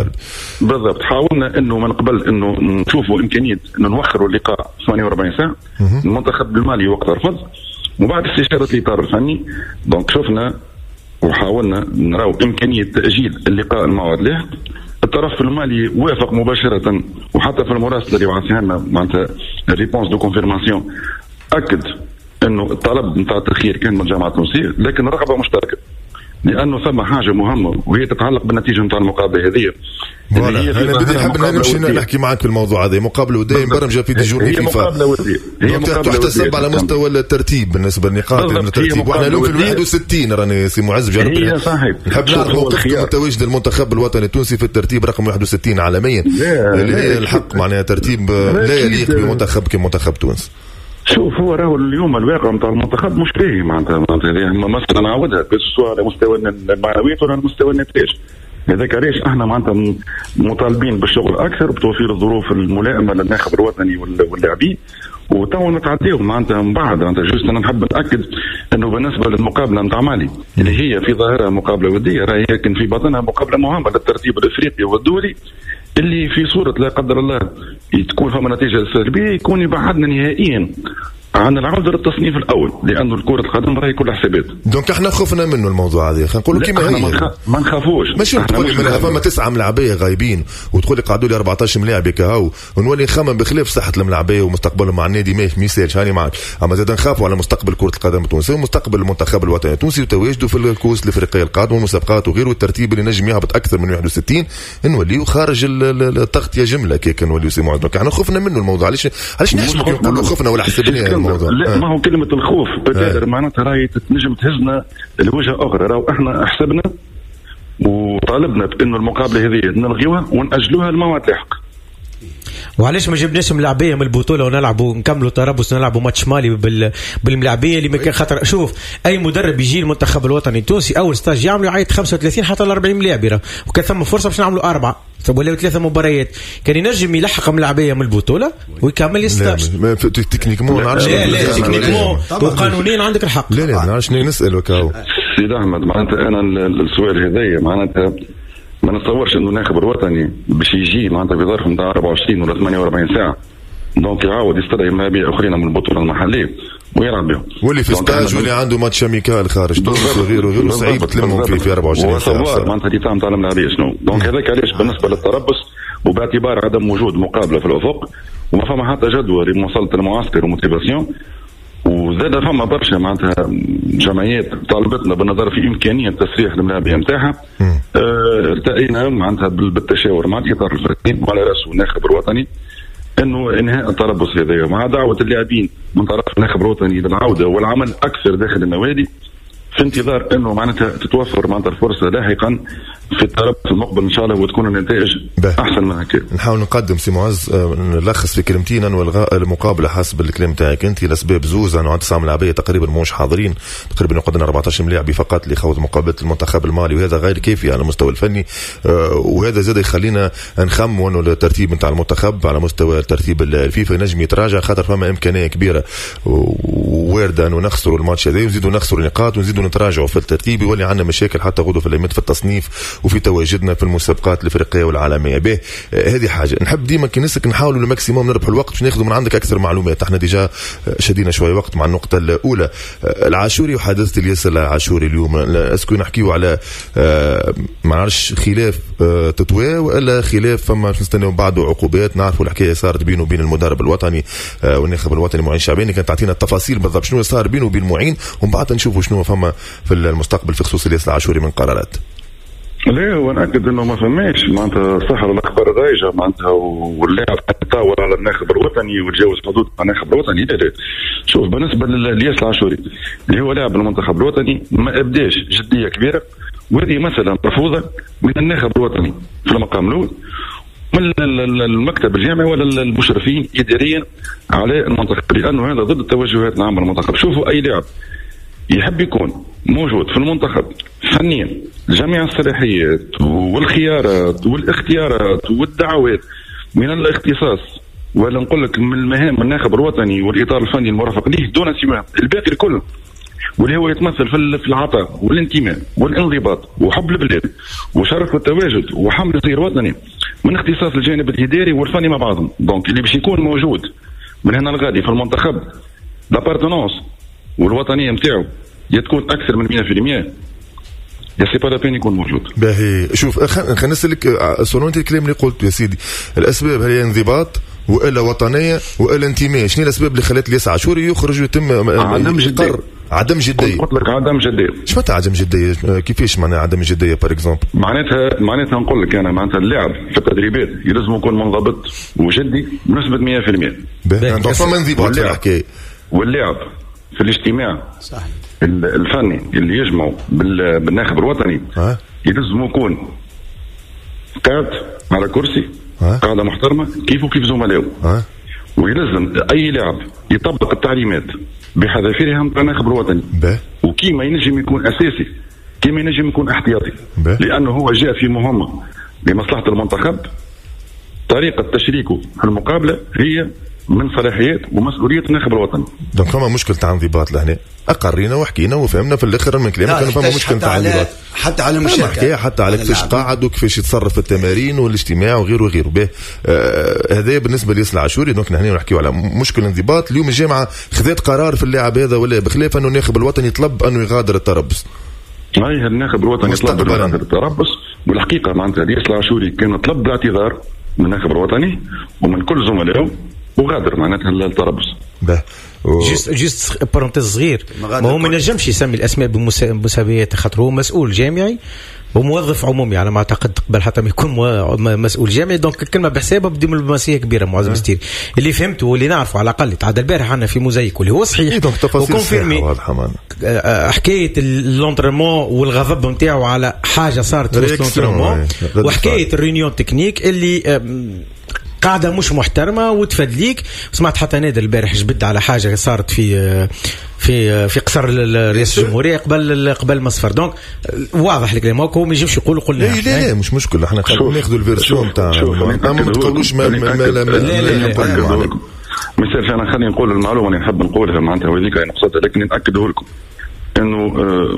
Speaker 12: بالضبط. حاولنا انه من قبل انه نشوفوا امكانيه انه نوخروا اللقاء ثمانية وأربعين ساعه. المنتخب المالي وقت رفض وبعد استشاره الاطار الفني دونك شفنا وحاولنا نراو إمكانية تأجيل اللقاء الموعد له. الطرف المالي وافق مباشرة وحتى في المراسلة اللي بعثها لنا معناتها الريبونس دو كونفيرماسيون أكد إنه الطلب نتاع التأخير كان من الجامعة التونسية لكن رغبة مشتركة لأنه ثم حاجة مهمة وهي تتعلق بالنتيجة نتاع المقابلة هذه.
Speaker 3: أنا بدي حاب نمشي نحكي معك في الموضوع هذا. مقابلة ودية برمجة في ديجورني فيفا هي تحتسب على مستوى الترتيب بالنسبة للنقاط الترتيب واحنا اليوم في الواحد وستين راني سي معز بجانب نحب نعرف موقفكم متواجد المنتخب الوطني التونسي في الترتيب رقم واحد وستين عالميا اللي هي الحق معناها ترتيب لا يليق بمنتخب كمنتخب تونس.
Speaker 12: شوف هو راهو اليوم الواقع نتاع المنتخب مش باهي معناتها مثلا نعاودها سواء على مستوى المعنويات ولا على مستوى النتائج. لذلك علاش احنا معناتها مطالبين بالشغل اكثر بتوفير الظروف الملائمه للناخب الوطني واللاعبين وتو نتعديهم معناتها من بعد. معناتها جوست انا نحب ناكد انه بالنسبه للمقابله نتاع مالي اللي هي في ظاهرها مقابله وديه راهي لكن في باطنها مقابله مهمه للترتيب الافريقي والدولي اللي في صوره لا قدر الله تكون فما نتيجه سلبيه يكون يبعدنا نهائيا عن العودة للتصنيف الأول لأنه الكرة القدم راهي كل حسابات.
Speaker 3: دونك احنا خفنا منه الموضوع هذا خلينا نقولوا كيما هي
Speaker 12: ما نخافوش.
Speaker 3: ماشي تقولي من فما تسعة ملاعبية غايبين وتقولي قعدوا لي أربعة عشر ملاعب كهو ونولي نخمم بخلاف صحة الملاعبية ومستقبلهم مع النادي ماشي ميسالش هاني معك أما زاد نخافوا على مستقبل كرة القدم التونسية ومستقبل المنتخب الوطني التونسي وتواجده في الكؤوس الأفريقية القادمة والمسابقات وغيره الترتيب اللي نجم يهبط أكثر من واحد وستين نوليو خارج التغطية جملة كيك نوليو سي معز. دونك احنا خفنا منه الموضوع علاش علاش نحسبوا نقولوا خفنا ولا حسبنا الموضوع.
Speaker 12: لا كلمة الخوف بتقدر معناتها راهي تنجم تهزنا لوجهة أخرى. راهو احنا حسبنا وطالبنا بأنه المقابلة هذه نلغيوها ونأجلوها الموعد لاحق.
Speaker 2: وعلاش ما جبناش ملاعبيه من البطوله ونلعبوا نكملوا تربص نلعبوا ماتش مالي بال... بالملاعبيه اللي ما كان خطر. شوف اي مدرب يجي المنتخب الوطني التونسي اول ستاج يعملوا يعيط خمسة وثلاثين حتى ل أربعين ملاعبيه وكان ثم فرصه باش نعملوا اربعه ولا ثلاثه مباريات كان ينجم يلحق ملاعبيه من البطوله ويكمل الستاج.
Speaker 3: لا تكنيكمون نعرفش
Speaker 2: لا لا تكنيكمون وقانونيا عندك الحق.
Speaker 3: لا لا نعرفش نسالك هاو
Speaker 12: سيد احمد معناتها انا السؤال هذايا معناتها ما نتصورش انه ناخب الوطني باش يجي معناتها في ظرف نتاع أربعة وعشرين ولا ثمانية وأربعين ساعه دونك يعاود يستدعي ملاعبيه اخرين من البطوله المحليه ويلعب بهم
Speaker 3: واللي في ستاج واللي عنده ماتش اميكال خارج تونس وغيره وغيره صعيب تلمهم فيه في أربعة وعشرين
Speaker 12: ساعه معناتها اللي تاع نتاع الملاعبيه شنو. دونك هذاك علاش بالنسبه للتربص وباعتبار عدم وجود مقابله في الافق وما فما حتى جدوى لمواصله المعسكر وموتيفاسيون وزاد فما برشا معناتها جمعيات طالبتنا بالنظر في امكانيه تسريح الملاعبيه نتاعها. التقينا أه معناتها بالتشاور مع الاطار الفني وعلى راسه الناخب الوطني انه انهاء التربص هذا مع دعوه اللاعبين من طرف الناخب الوطني للعوده والعمل اكثر داخل النوادي في انتظار انه معناتها تتوفر معناتها الفرصه لاحقا في التربص المقبل ان شاء الله وتكون النتائج احسن من هكا.
Speaker 3: نحاول نقدم سي معز نلخص في كلمتين والغاء المقابله حسب الكلام تاعك انت لاسباب زوز انه عند تسعة ملاعبيه تقريبا مش حاضرين تقريبا يقعدنا أربعة عشر ملاعب فقط لخوض مقابله المنتخب المالي وهذا غير كافي على المستوى الفني وهذا زاد يخلينا نخمم انه الترتيب نتاع المنتخب على مستوى الترتيب الفيفا ينجم يتراجع خاطر فما امكانيه كبيره وارده انه نخسروا الماتش هذا ونزيدوا نخسروا نقاط ونزيدوا نتراجعوا في الترتيب يولي عندنا مشاكل حتى غدوه في الايامات في التصنيف وفي تواجدنا في المسابقات الافريقيه والعالميه. به هذه حاجه نحب ديما كي نسك نحاولوا الماكسيموم نربحوا الوقت باش ناخذوا من عندك اكثر معلومات. احنا ديجا شدينا شويه وقت مع النقطه الاولى العاشوري وحادثه الياس العاشوري اليوم. اسكو نحكيوا على ما نعرفش خلاف تطوير ولا خلاف فما نستناو بعده عقوبات؟ نعرفوا الحكايه صارت بينه وبين المدرب الوطني والناخب الوطني معين شعباني، كانت تعطينا التفاصيل بالضبط شنو صار بينه وبين معين، ومن بعد نشوفوا شنو فما في المستقبل في خصوص الياس العاشوري من قرارات.
Speaker 12: لا هو نأكد انه ما فماش معناتها صحر الاخبار الرايجه معناتها واللاعب تطاول على الناخب الوطني وتجاوز حدود الناخب الوطني. لا لا شوف بالنسبه للياس العاشوري اللي هو لاعب المنتخب الوطني ما ابداش جديه كبيره، وهذه مساله مرفوضه من الناخب الوطني في المقام الاول من المكتب الجامعي ولا المشرفين اداريا على المنتخب، لانه هذا ضد التوجهات العامه للمنتخب. شوفوا اي لاعب يحب يكون موجود في المنتخب فنيا جميع الصلاحيات والخيارات والاختيارات والدعوات من الاختصاص ولا نقول لك من المهام الناخب الوطني والاطار الفني المرافق ليه دون سواه الباقي الكل، واللي هو يتمثل في العطاء والانتماء والانضباط وحب البلاد وشرف التواجد وحمل الزي الوطني من اختصاص الجانب الاداري والفني مع بعضهم. دونك اللي باش يكون موجود من هنا الغادي في المنتخب لابارتونونس والوطنيه نتاعو تكون اكثر من مئة بالمئة يا سي با لابين يكون موجود.
Speaker 3: باهي شوف خلينا نسالك سولون الكلام اللي قلته يا سيدي، الاسباب هل هي انضباط والا وطنيه والا انتماء؟ شنو الاسباب اللي خلت الياس عاشوري يخرج ويتم
Speaker 12: عدم جديه؟
Speaker 3: عدم جديه
Speaker 12: قلت لك عدم جديه.
Speaker 3: اش معناتها عدم جديه؟ كيفاش معناها عدم جديه بار اكزومبل؟
Speaker 12: معناتها معناتها نقول لك انا معناتها اللاعب في التدريبات يلزم يكون منضبط وجدي بنسبه مئة بالمئة.
Speaker 3: باهي فما انضباط في الحكايه.
Speaker 12: واللاعب في الاجتماع صحيح الفني اللي يجمعوا بالناخب الوطني أه؟ يلزم يكون قاعد على كرسي أه؟ قاعده محترمه كيف وكيف زملائه أه؟ ويلزم اي لاعب يطبق التعليمات بحذافيرها من الناخب الوطني
Speaker 3: به.
Speaker 12: وكيما ينجم يكون اساسي كيما ينجم يكون احتياطي به. لانه هو جاء في مهمه لمصلحه المنتخب، طريقه تشريكه في المقابله هي من صلاحيات ومسؤوليه الناخب الوطني.
Speaker 3: دونك فما مشكله تاع انضباط لهنا، اقرينا وحكينا وفهمنا في الاخر من كلامك انه فما مشكله تاع انضباط
Speaker 5: حتى على المشاركه،
Speaker 3: حتى على كيفاش قاعد وكيفاش يتصرف في التمارين والاجتماع وغيره وغيره. به آه هذا بالنسبه لياس العاشوري. دونك هنا نحكيو على مشكل انضباط. اليوم الجامعه خذت قرار في اللاعب هذا ولا بخلاف انه الناخب الوطني طلب انه يغادر التربص.
Speaker 12: اي الناخب الوطني طلب يغادر التربص، والحقيقه معناتها لياس العاشوري كان طلب باعتذار من الناخب الوطني ومن كل زملائه وغادر معناتها التربص.
Speaker 3: به
Speaker 2: و... جست جست بارونتيز صغير، ما هو ما نجمش يسمي الاسماء بمسابيات خاطر هو مسؤول جامعي وموظف عمومي على ما اعتقد قبل حتى ما يكون مسؤول جامعي. دونك الكلمه بحسابها بدبلوماسيه كبيره معز مستيري. اللي فهمته واللي نعرفه على الاقل تعدى البارح عنا في موزايك واللي هو صحيح
Speaker 3: وكونفيرمي
Speaker 2: حكايه اللونترمون والغضب نتاعو على حاجه صارت في اللونترمون وحكايه الريونيون تكنيك اللي قاعدة مش محترمة وتفدليك. سمعت حتى نادر البارح جبد على حاجة صارت في في في قصر رئيس الجمهورية قبل قبل مصفر. دونك واضح الكلام هو ما يجيبش يقول قلنا
Speaker 3: لا لا لا مش مشكلة، احنا ناخذوا الفيرسيون تاع ما تقولوش ما لا لا لا
Speaker 12: مثال. انا خليني نقول المعلومة اللي نحب نقولها معناتها وهذيك نقصدها، لكن نأكده لكم انه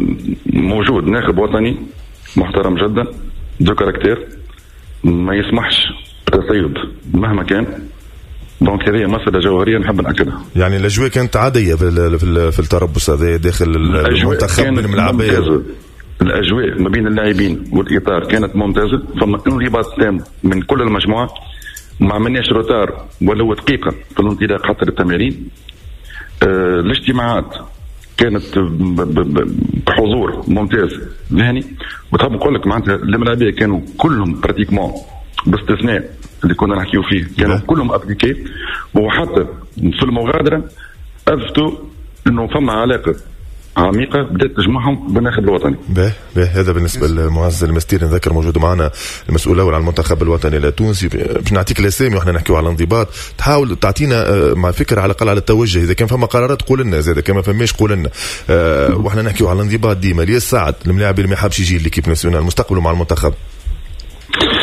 Speaker 12: موجود ناخب وطني محترم جدا دو كاركتير ما يسمحش تصيد مهما كان. دونك هذه مسألة جوهرية نحب نأكدها.
Speaker 3: يعني الأجواء كانت عادية في في التربص هذا داخل المنتخب بالملعبية.
Speaker 12: الأجواء ما بين اللاعبين والإطار كانت ممتازة، فما انضباط تام من كل المجموعة، ما عملناش روتار ولا دقيقة في الانطلاق حتى للتمارين. آه الاجتماعات كانت بحضور ممتاز مهني. وتحب نقول لك معناتها الملاعبية كانوا كلهم براتيكمون باستثناء اللي كنا نحكيو فيه كانوا كلهم ابليكي، وحتى في المغادره اثبتوا انه فما علاقه عميقه بدات تجمعهم بالناخب الوطني.
Speaker 3: به به هذا بالنسبه للمعز المستيري. نذكر موجود معنا المسؤول الاول عن المنتخب الوطني التونسي. باش نعطيك الاسامي واحنا نحكيو على الانضباط، تحاول تعطينا مع فكره على الاقل على التوجه. اذا كان فما قرارات قول لنا، اذا كان ما فماش قول لنا. أه واحنا نحكيو على الانضباط ديما. الياس سعد الملاعب اللي ما حابش يجي ليكيب ناسيونال مستقبله مع المنتخب.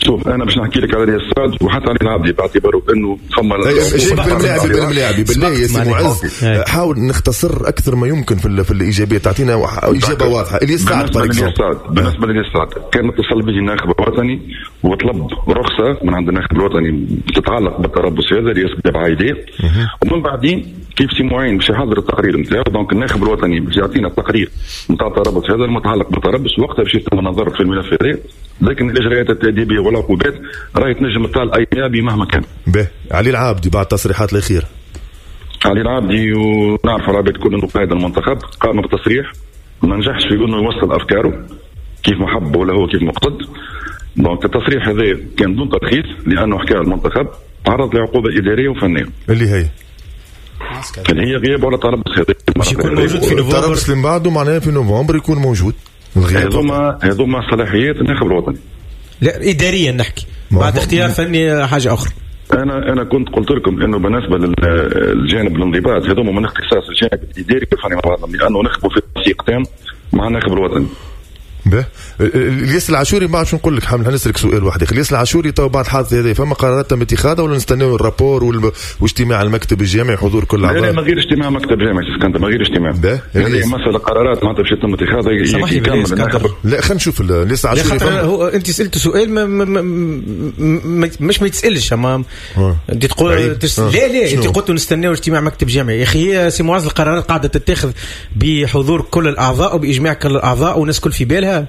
Speaker 12: شوف انا باش نحكي لك على رياض السعد وحتى علي العبدي باعتباره انه فما
Speaker 3: بالملاعب بالملاعب بالله يا سي معز حاول نختصر اكثر ما يمكن في في الايجابيه تعطينا اجابه واضحه. الياس سعد
Speaker 12: بالنسبه للياس سعد كان اتصل به الناخب الوطني وطلب رخصه من عند الناخب الوطني تتعلق بالتربص هذا اللي يسبب عايديه، ومن بعدين كيف سي معين باش يحضر التقرير نتاعو. دونك الناخب الوطني باش يعطينا التقرير نتاع التربص هذا المتعلق بالتربص، وقتها باش يتم النظر في الملف هذا. لكن الاجراءات التاديبيه والعقوبات راهي تنجم تطال اي نيابي مهما كان.
Speaker 3: به علي العابدي بعد التصريحات الاخيره.
Speaker 12: علي العابدي ونعرف على بيت كل انه قائد المنتخب قام بتصريح ما نجحش في انه يوصل افكاره كيف ما حب ولا هو كيف ما قصد. دونك التصريح هذا كان دون ترخيص لانه حكى المنتخب تعرض لعقوبه اداريه وفنيه
Speaker 3: اللي هي
Speaker 12: اللي هي غياب ولا تربص هذا
Speaker 2: مش يكون موجود في نوفمبر.
Speaker 3: التربص اللي بعده معناه في نوفمبر يكون موجود.
Speaker 12: هذوما هذوما صلاحيات الناخب الوطني.
Speaker 2: لا اداريا نحكي بعد اختيار فني حاجه اخرى.
Speaker 12: انا انا كنت قلت لكم انه بالنسبه للجانب الانضباط هذوما من اختصاص الجانب الاداري والفني مع بعضهم، لانه نخبوا في تنسيق تام مع الناخب الوطني.
Speaker 3: به الياس العاشوري ما عادش نقول لك حمل هنسلك سؤال واحد. الياس العاشوري تو بعد الحادث هذا فما قرارات تم اتخاذها ولا نستناو الرابور والب... واجتماع المكتب الجامعي حضور كل الاعضاء؟
Speaker 12: لا ما غير اجتماع مكتب جامعي اسكندر ما غير اجتماع. هذه مساله قرارات معناتها باش يتم اتخاذها يكمل.
Speaker 3: لا خلينا نشوف الياس العاشوري
Speaker 2: هو انت سالته سؤال ما ما ما مش ما يتسالش اما انت تقول تس... لا لا انت قلت نستناو اجتماع مكتب جامعي. يا اخي هي سي معز القرارات قاعده تتخذ بحضور كل الاعضاء وباجماع كل الاعضاء والناس كل في بالها.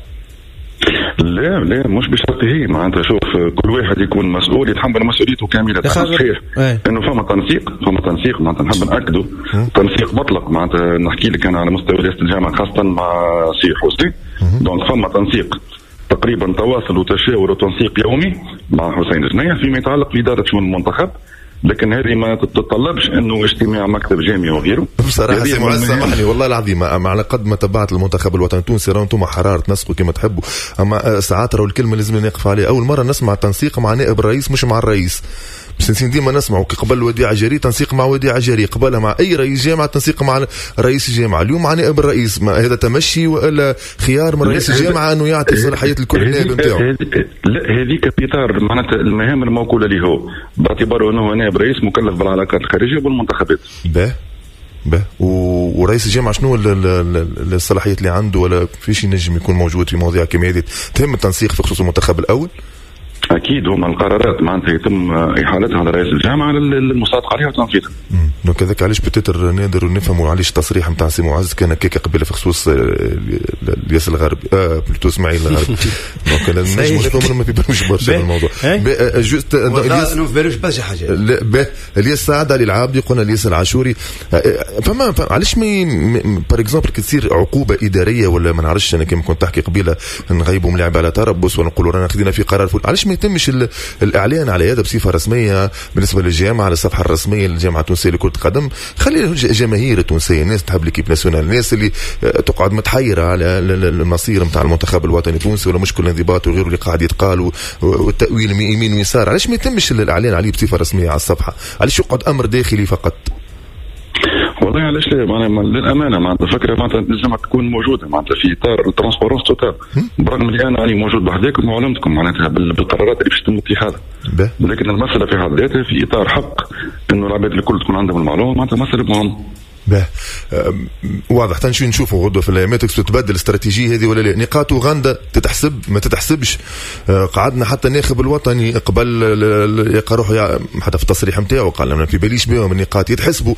Speaker 12: لا لا مش بشرط هي معناتها شوف كل واحد يكون مسؤول يتحمل مسؤوليته كامله. صحيح انه فما تنسيق فما تنسيق معناتها نحب ناكدوا تنسيق مطلق معناتها نحكي لك انا على مستوى رئاسه الجامعه خاصه مع سي حسني. دونك فما تنسيق تقريبا تواصل وتشاور وتنسيق يومي مع حسين جنية فيما يتعلق باداره شؤون المنتخب، لكن هذه ما تتطلبش انه اجتماع مكتب جامعي وغيره.
Speaker 3: بصراحه سي معز سامحني والله العظيم على قد ما تبعت المنتخب الوطني التونسي راهو انتم حراره تنسقوا كما تحبوا، اما ساعات راهو الكلمه لازم نقف عليها. اول مره نسمع تنسيق مع نائب الرئيس مش مع الرئيس. بس ديما نسمعوا قبل وديع جري تنسيق مع وديع جري، قبلها مع اي رئيس جامعه تنسيق مع رئيس الجامعه، اليوم مع نائب الرئيس. ما هذا تمشي والا خيار من رئيس الجامعه انه يعطي صلاحيه لكل النائب نتاعو؟
Speaker 12: لا هذيك في اطار معناتها المهام الموكوله له هو باعتباره انه نائب رئيس مكلف بالعلاقات الخارجيه والمنتخبات.
Speaker 3: به به ورئيس الجامعه شنو الصلاحيات اللي عنده ولا فيش ينجم يكون موجود في مواضيع كما هذه تهم التنسيق في خصوص المنتخب الاول؟
Speaker 12: اكيد هما القرارات معناتها يتم احالتها على رئيس الجامعه للمصادقه عليها وتنفيذها.
Speaker 3: دونك هذاك علاش بتتر نقدروا نفهموا علاش التصريح نتاع سي معز كان هكاك قبيله في خصوص الياس الغربي اه بلوتو اسماعيل الغربي. دونك لازم نفهموا ما بيبانوش برشا الموضوع.
Speaker 2: جوست انه فيروش برشا حاجات.
Speaker 3: لا الياس سعد علي العابدي قلنا الياس العاشوري فما علاش ما بار اكزومبل كتصير عقوبه اداريه ولا ما نعرفش انا كما كنت تحكي قبيله نغيبوا ملاعب على تربص ونقولوا رانا خدينا في قرار فل. علاش ما يتمش الاعلان على هذا بصفه رسميه بالنسبه للجامعه على الصفحه الرسميه للجامعه التونسيه لكره القدم؟ خلي الجماهير التونسيه الناس تحب ليكيب ناسيونال، الناس اللي تقعد متحيره على المصير نتاع المنتخب الوطني التونسي ولا مشكل الانضباط وغيره اللي قاعد يتقال والتاويل يمين ويسار. علاش ما يتمش الاعلان عليه بصفه رسميه على الصفحه؟ علاش يقعد امر داخلي فقط؟
Speaker 12: والله علاش لا معناها للامانه معناتها فكره معناتها لازم تكون موجوده معناتها في اطار الترانسبورونس توتال، برغم اللي انا راني موجود بحذاكم وعلمتكم معناتها بالقرارات اللي باش تتم اتخاذها. لكن المساله في حد ذاتها في اطار حق انه العباد الكل تكون عندهم المعلومه معناتها مساله مهمه.
Speaker 3: به واضح تنشي نشوفوا غدوه في الاياماتكس تتبدل الاستراتيجيه هذه ولا لا؟ نقاط اوغندا تتحسب ما تتحسبش؟ قعدنا حتى الناخب الوطني قبل يقروح حتى في التصريح نتاعو قال لنا في باليش بهم النقاط يتحسبوا.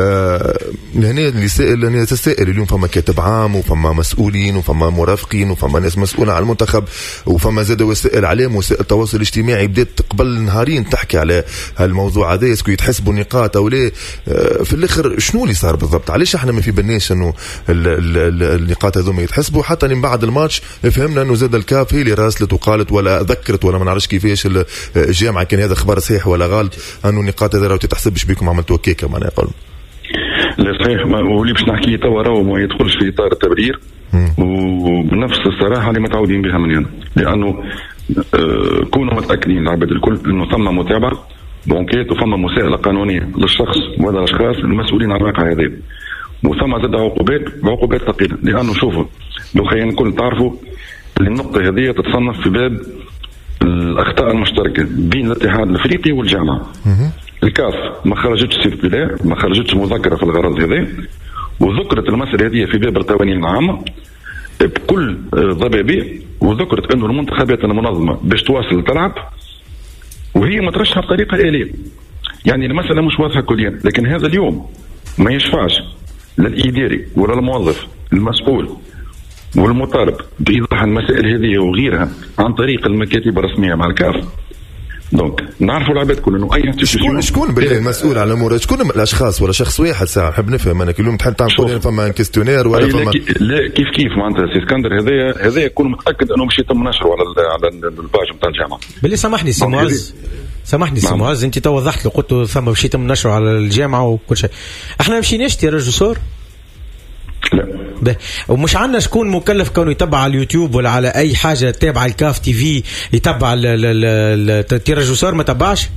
Speaker 3: لهنا اللي سائل اللي تسائل اليوم فما كاتب عام وفما مسؤولين وفما مرافقين وفما ناس مسؤوله على المنتخب وفما زاد وسائل اعلام وسائل التواصل الاجتماعي بدات قبل نهارين تحكي على هالموضوع هذا اسكو يتحسبوا النقاط او لا. في الاخر شنو اللي صار بالضبط؟ علاش احنا ما في بالناش انه النقاط هذوما يتحسبوا؟ حتى من بعد الماتش فهمنا انه زاد الكاف هي اللي راسلت وقالت ولا ذكرت ولا ما نعرفش كيفاش الجامعه كان هذا خبر صحيح ولا غلط انه النقاط هذه راهو تتحسبش بكم عملتوا كيكه معناها يقول.
Speaker 12: لا صحيح واللي باش نحكي توا راهو ما يدخلش في اطار التبرير وبنفس الصراحه اللي متعودين بها من هنا، لانه آه كونوا متاكدين العباد الكل انه ثم متابعه بونكيت وفما مساءلة قانونية للشخص وهذا الأشخاص المسؤولين عن الواقع هذا، وثم زاد عقوبات بعقوبات ثقيلة. لأنه شوفوا لو خلينا نكون تعرفوا النقطة هذه تتصنف في باب الاخطاء المشتركه بين الاتحاد الافريقي والجامعه. الكاف ما خرجتش سيركولير، ما خرجتش مذكره في الغرض هذا، وذكرت المسألة هذه في باب القوانين العامة بكل ضبابية، وذكرت أنه المنتخبات المنظمة باش تواصل تلعب وهي مترشحة بطريقة آلية. يعني المسألة مش واضحة كليا، لكن هذا اليوم ما يشفعش للإداري ولا الموظف المسؤول والمطالب بإيضاح المسائل هذه وغيرها عن طريق المكاتب الرسمية مع الكاف. دونك نعرفوا العباد كل انه اي
Speaker 3: شكون شكون بالله المسؤول على الامور؟ شكون الاشخاص ولا شخص واحد ساعه نحب نفهم انا اليوم تحل تعمل فما كيستيونير ولا فما
Speaker 12: لا كيف كيف معناتها سي اسكندر هذايا هذايا يكون متاكد انه مش يتم نشره على على الباج نتاع الجامعه.
Speaker 2: بالله سامحني سي معز، سامحني سي معز، انت تو وضحت له قلت ثم باش يتم نشره على الجامعه وكل شيء. احنا ما مشيناش تيراج صور؟
Speaker 12: لا
Speaker 2: به. ومش عندنا شكون مكلف كونه يتبع على اليوتيوب ولا على اي حاجه تابع الكاف تي في يتبع التيراج صار ما تبعش؟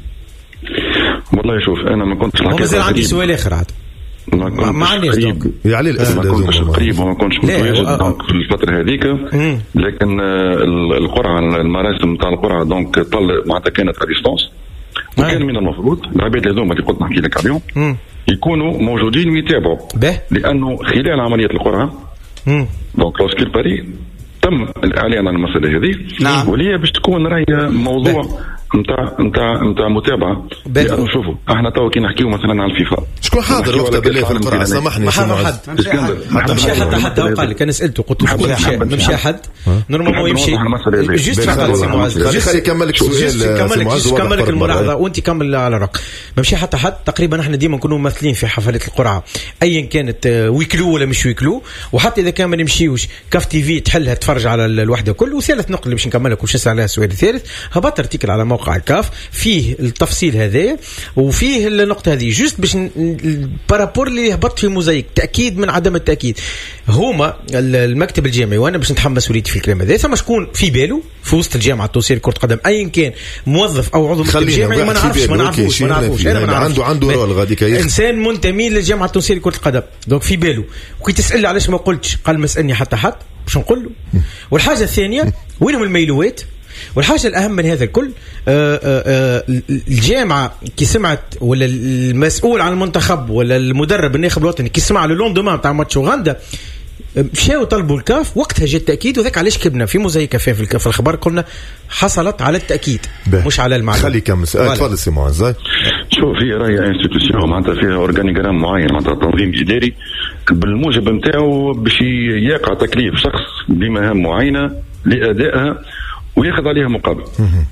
Speaker 12: والله شوف انا ما كنتش
Speaker 2: مازال عندي سؤال اخر عاد ما, ما عنديش
Speaker 3: يا علي الاسم
Speaker 12: ما كنتش قريب وما كنتش متواجد في الفتره هذيك، لكن القرعه المراسم نتاع القرعه دونك طل معناتها كانت على ديستونس، وكان من المفروض العباد هذوما اللي قلت نحكي لك عليهم يكونوا موجودين ويتابعوا، لانه خلال عمليه القرعه دونك لوسكيل باري تم الاعلان عن المساله هذه. نعم. وليه باش تكون راهي موضوع نتاع نتاع نتاع متابعه، لانه شوفوا احنا تو كي نحكيو مثلا على الفيفا
Speaker 3: شكون حاضر وقتها بالله في القرعه؟ سامحني
Speaker 2: ما حد حتى مشى حتى حد قال لك انا سالته قلت شكون مشى مشى حد نورمالمون يمشي جوست فقط سي معز
Speaker 3: خلي يكملك سؤال
Speaker 2: معز كملك الملاحظه وانت كمل على الرق. ما مشى حتى حد تقريبا احنا ديما نكونوا ممثلين في حفلات القرعه ايا كانت ويكلو ولا مش ويكلو، وحتى اذا كان ما نمشيوش كاف تي في تحلها تفرج على الوحده كل. وثالث نقطه اللي باش نكملك وش نسال عليها السؤال الثالث، هبط ارتيكل على موقع الكاف فيه التفصيل هذا وفيه النقطه هذه جوست باش بارابور اللي هبط في موزايك تاكيد من عدم التاكيد. هما المكتب الجامعي وانا باش نتحمس وليدي في الكلام هذا، ثم شكون في باله في وسط الجامعه التونسيه لكره القدم ايا كان موظف او عضو مكتب جامعي ما نعرفش ما نعرفوش ما نعرفوش انا ما نعرفش
Speaker 3: عنده عنده رول غادي
Speaker 2: انسان منتمي للجامعه التونسيه لكره القدم دونك في باله. وكي تسال علاش ما قلتش قال ما سالني حتى حد باش نقول له. والحاجه الثانيه وينهم الميلوات؟ والحاجة الأهم من هذا الكل آآ آآ الجامعة كي سمعت ولا المسؤول عن المنتخب ولا المدرب الناخب الوطني كي سمع لوندومان تاع ماتش أوغندا مشاو طلبوا الكاف وقتها جاء التأكيد. وذاك علاش كبنا في موزايكا في في الخبر قلنا حصلت على التأكيد مش على المعلومة.
Speaker 3: خلي كم سؤال تفضل سي معز.
Speaker 12: شوف هي راهي انستيتيوشن معناتها فيها اورغانيغرام معين معناتها تنظيم إداري بالموجب نتاعو باش يقع تكليف شخص بمهام معينة لأدائها وياخذ عليها مقابل.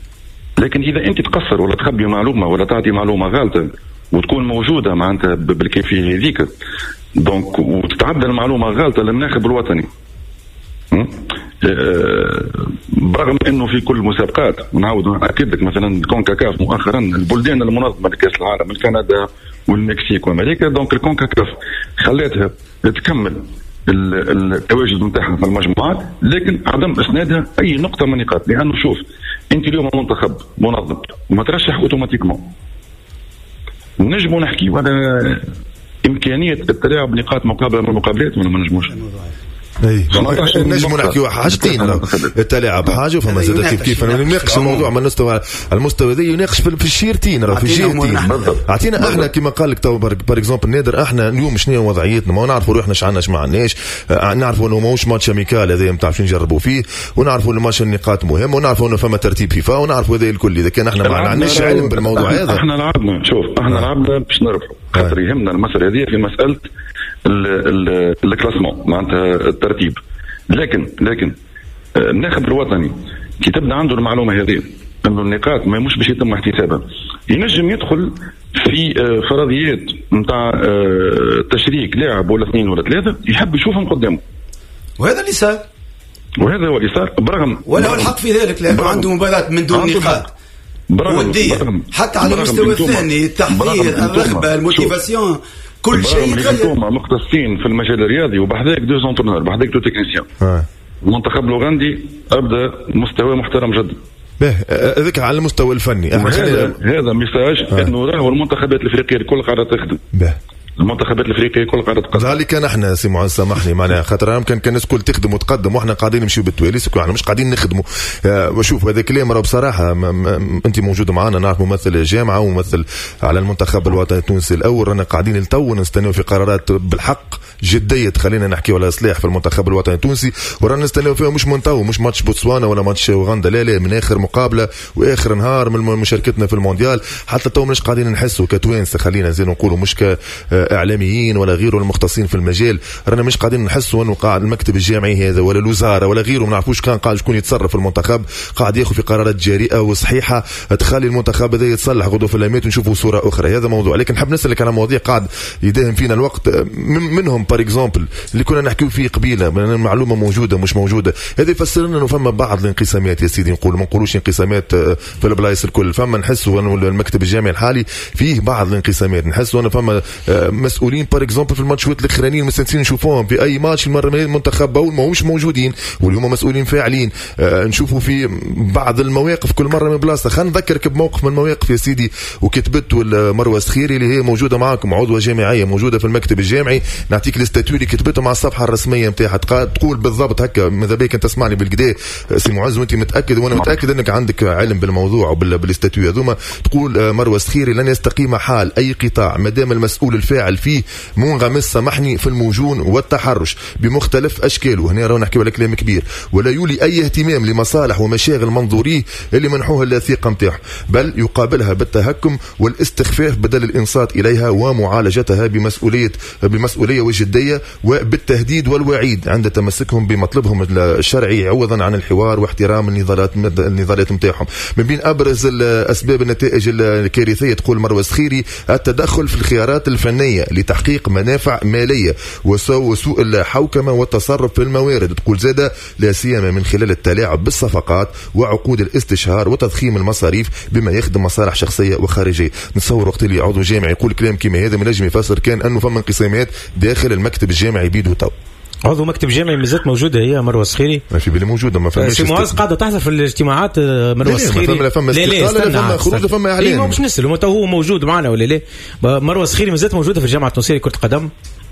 Speaker 12: لكن اذا انت تقصر ولا تخبي معلومه ولا تعطي معلومه غلطه وتكون موجوده معناتها بالكيفيه هذيك دونك وتتعدى المعلومه غلطه للناخب الوطني برغم انه في كل المسابقات ونعاود ناكد لك مثلا كونكاكاف مؤخرا البلدان المنظمه لكاس العالم كندا والمكسيك وامريكا دونك الكونكاكاف خلاتها تكمل التواجد نتاعها في المجموعات لكن عدم اسنادها اي نقطه من النقاط. لانه شوف انت اليوم منتخب منظم وما ترشح اوتوماتيكمون نجموا نحكي ولا امكانيه التلاعب نقاط مقابله من المقابلات ولا ما نجموش؟
Speaker 3: اي نجموا نحكيوا حاجتين التلاعب حاجه وفما زاد كيف كيف نناقش الموضوع من المستوى المستوى ذي يناقش في الشيرتين راه في الجهتين. اعطينا احنا كما قال لك تو بار اكزومبل نادر احنا اليوم شنو وضعيتنا ما نعرفوا روحنا اش عندنا اش ما عندناش. نعرفوا انه ماهوش ماتش اميكال هذا نتاع شنو نجربوا فيه ونعرفوا انه ماتش النقاط مهم ونعرفوا انه فما ترتيب فيفا ونعرفوا هذا الكل. اذا كان احنا ما عندناش علم بالموضوع هذا
Speaker 12: احنا لعبنا شوف احنا لعبنا باش نربحوا خاطر يهمنا المساله هذه في مساله الكلاسمون معناتها الترتيب. لكن لكن الناخب الوطني كي تبدا عنده المعلومه هذه انه النقاط ما مش باش يتم احتسابها ينجم يدخل في فرضيات نتاع تشريك لاعب ولا اثنين ولا ثلاثه يحب يشوفهم قدامه
Speaker 5: وهذا اللي صار
Speaker 12: وهذا هو اللي صار برغم
Speaker 5: ولا هو الحق في ذلك لانه عنده مباراه من دون نقاط وديه حتى على المستوى الثاني التحضير الرغبه الموتيفاسيون كل شيء
Speaker 12: يتغير. مختصين في المجال الرياضي وبحذاك دو زونترونور بحذاك دو تكنيسيان. المنتخب الاوغندي ابدا مستوى محترم جدا.
Speaker 3: به هذاك على المستوى الفني
Speaker 12: هذا هذا ميساج انه راهو المنتخبات الافريقيه الكل قاعده تخدم.
Speaker 3: به
Speaker 12: المنتخبات الافريقيه كل قاعده تقدم.
Speaker 3: ذلك نحن سي معز سامحني معناها خاطر يمكن كان الناس كل تخدم وتقدم واحنا قاعدين نمشيو بالتوالي سكو احنا مش قاعدين نخدموا. وشوف هذا كلام راه بصراحه انت موجود معنا نعرف ممثل الجامعه وممثل على المنتخب الوطني التونسي الاول رانا قاعدين لتو نستناو في قرارات بالحق جديه تخلينا نحكيو على اصلاح في المنتخب الوطني التونسي ورانا نستناو فيها مش من تو مش ماتش بوتسوانا ولا ماتش اوغندا لا لا من اخر مقابله واخر نهار من مشاركتنا في المونديال حتى تو مش قاعدين نحسوا كتوانسه خلينا زي نقولوا مش كاعلاميين ولا غيره المختصين في المجال رانا مش قاعدين نحسوا انه قاعد المكتب الجامعي هذا ولا الوزاره ولا غيره ما نعرفوش كان قاعد شكون يتصرف في المنتخب قاعد ياخذ في قرارات جريئه وصحيحه تخلي المنتخب هذا يتصلح غدوه في اللامات ونشوفوا صوره اخرى. هذا موضوع لكن نحب نسالك على مواضيع قاعد يداهم فينا الوقت منهم بار اكزومبل اللي كنا نحكيو فيه قبيله معلومه موجوده مش موجوده هذا يفسر لنا انه فما بعض الانقسامات يا سيدي نقول ما نقولوش انقسامات في البلايص الكل فما نحسوا انه المكتب الجامعي الحالي فيه بعض الانقسامات نحسوا انه فما مسؤولين بار اكزومبل في الماتشات الاخرانيين مستنسين نشوفوهم في اي ماتش المره المنتخب باول ما همش موجودين واللي هم مسؤولين فاعلين نشوفوا في بعض المواقف كل مره من بلاصه. خلينا نذكرك بموقف من المواقف يا سيدي وكتبت مروه سخيري اللي هي موجوده معكم عضوه جامعيه موجوده في المكتب الجامعي نعطيك الاستاتيو اللي كتبته مع الصفحه الرسميه نتاعها تقول بالضبط هكا ماذا بيك انت تسمعني بالكدا سي معز وانت متاكد وانا متاكد انك عندك علم بالموضوع وبالاستاتيو هذوما تقول مروه سخيري لن يستقيم حال اي قطاع ما دام المسؤول الفاعل فيه منغمس سامحني في الموجون والتحرش بمختلف اشكاله هنا رانا نحكيو على كلام كبير ولا يولي اي اهتمام لمصالح ومشاغل منظوريه اللي منحوها اللاثقه نتاعه بل يقابلها بالتهكم والاستخفاف بدل الانصات اليها ومعالجتها بمسؤوليه بمسؤوليه وجديه وبالتهديد والوعيد عند تمسكهم بمطلبهم الشرعي عوضا عن الحوار واحترام النضالات النضالات نتاعهم. من بين ابرز الاسباب النتائج الكارثيه تقول مروه سخيري التدخل في الخيارات الفنيه لتحقيق منافع ماليه وسوء الحوكمه والتصرف في الموارد تقول زاده لا سيما من خلال التلاعب بالصفقات وعقود الاستشهار وتضخيم المصاريف بما يخدم مصالح شخصيه وخارجيه. نتصور وقت اللي عضو جامعي يقول كلام كيما هذا من نجم يفسر كان انه فما انقسامات داخل المكتب الجامعي بيدو تو
Speaker 2: عضو مكتب جامعي مازالت موجوده هي مروه سخيري
Speaker 3: ما في بالي موجوده ما فماش
Speaker 2: سي معز قاعده تحضر في الاجتماعات مروه سخيري
Speaker 3: لا فما استقلال لا فما خروج فما اعلان
Speaker 2: ما باش نسالوا متى هو موجود معنا ولا لا مروه سخيري مازالت موجوده في الجامعه التونسيه لكره القدم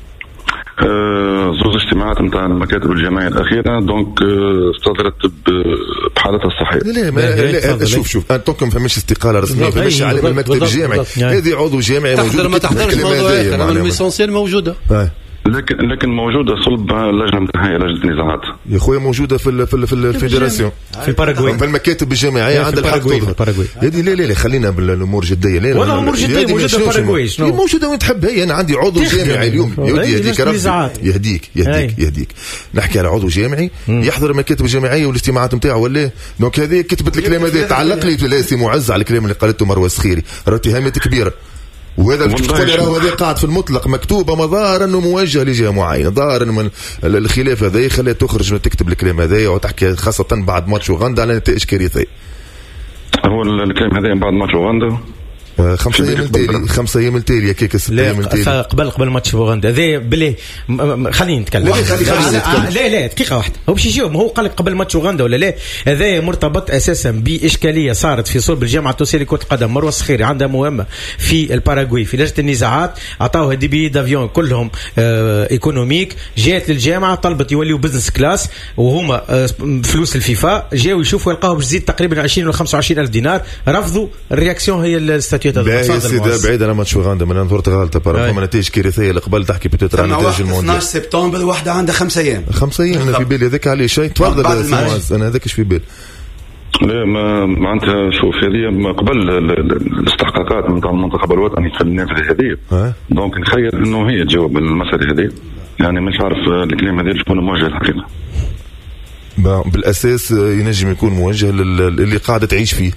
Speaker 12: زوج اجتماعات نتاع المكاتب الجامعيه الاخيره دونك استدرت بحالتها الصحيه.
Speaker 3: لا ما لا شوف شوف انتم فماش استقاله رسميه فماش على المكتب الجامعي هذه عضو جامعي موجود
Speaker 11: ما تحضرش موضوع الميسونسيال موجوده
Speaker 12: لكن لكن موجوده صلب اللجنه نتاعها لجنه النزاعات
Speaker 3: يا خويا موجوده في في في الفيدراسيون
Speaker 2: في الباراغواي
Speaker 3: في المكاتب الجامعيه عندها الحق تظهر هذه لا لا لا خلينا بالامور جديه لا
Speaker 2: ولا امور جديه موجوده في الباراغواي
Speaker 3: شنو موجوده وين تحب هي انا عندي عضو جامعي اليوم يهديك يهديك يهديك يهديك نحكي على عضو جامعي يحضر المكاتب الجامعيه والاجتماعات نتاعو ولا دونك هذه كتبت الكلام هذا تعلق لي لا سي معز على الكلام اللي قالته مروه سخيري راه اتهامات كبيره وهذا تقول راه هذا قاعد في المطلق مكتوبه مظاهر انه موجه لجهه معينه ظاهر من الخلاف هذا يخليها تخرج وتكتب الكلام هذا وتحكي خاصه بعد ماتش اوغندا على نتائج كارثيه.
Speaker 12: هو الكلام هذا بعد ماتش اوغندا
Speaker 3: خمسة ايام التالي خمسة ايام التالي كيك ست ايام التالي
Speaker 2: قبل قبل ماتش اوغندا هذا بلي خلينا نتكلم لا لا دقيقه واحده هو باش يجاوب هو قال لك قبل ماتش اوغندا ولا لا هذا مرتبط اساسا باشكاليه صارت في صلب الجامعه التونسيه لكره القدم مروه سخيري عندها مهمه في الباراغواي في لجنه النزاعات عطاوها دي بي دافيون كلهم آه ايكونوميك جات للجامعه طلبت يوليوا بزنس كلاس وهما آه فلوس الفيفا جاوا يشوفوا يلقاوها باش تزيد تقريبا عشرين ولا خمسة وعشرين ألف دينار رفضوا الرياكسيون هي الاستاتيو
Speaker 3: لا يا سيدي بعيد على ماتش اوغندا من البرتغال تبارك فما نتائج كارثيه اللي قبل تحكي بتتر عن نتائج المونديال
Speaker 5: اثناش سبتمبر واحده عندها خمسة ايام
Speaker 3: خمسة ايام انا في بالي هذاك عليه شيء تفضل انا هذاك ايش في بالي
Speaker 12: لا ما معناتها شوف هذه قبل الاستحقاقات من المنتخب الوطني في النافذه هذه دونك نخيل انه هي تجاوب المساله هذه يعني مش عارف الكلام هذا شكون موجه الحقيقه
Speaker 3: بالاساس ينجم يكون موجه للي قاعده تعيش فيه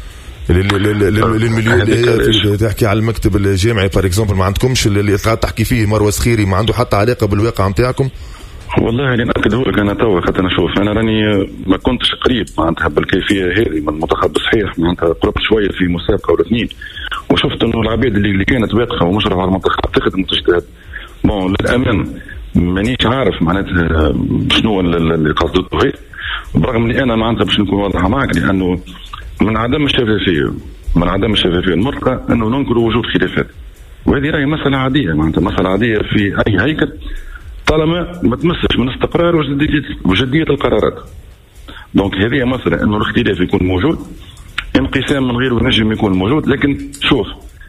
Speaker 3: للمليون اللي تحكي على المكتب الجامعي بار اكزومبل ما عندكمش اللي قاعد تحكي فيه مروه سخيري ما عنده حتى علاقه بالواقع نتاعكم
Speaker 12: والله اللي ناكده لك انا تو خاطر نشوف انا راني ما كنتش قريب معناتها بالكيفيه هذه من المنتخب صحيح معناتها قربت شويه في مسابقه ولا اثنين وشفت انه العباد اللي, اللي كانت واقفه ومشرفه على المنتخب تخدم وتجتهد بون للامانه مانيش عارف معناتها شنو اللي قصدته هي برغم اللي انا معناتها باش نكون واضحه معك لانه من عدم الشفافيه من عدم الشفافيه المطلقه انه ننكر وجود خلافات وهذه راهي مسألة عادية، معناتها مسألة عادية في أي هيكل طالما ما تمسش من استقرار وجدية, وجدية القرارات. دونك هذه مسألة إنه الاختلاف يكون موجود، انقسام من غيره ينجم يكون موجود، لكن شوف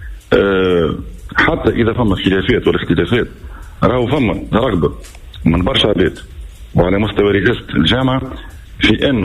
Speaker 12: أه حتى إذا فما خلافات والاختلافات راهو فما رغبة من برشا عباد وعلى مستوى رئاسة الجامعة في أنه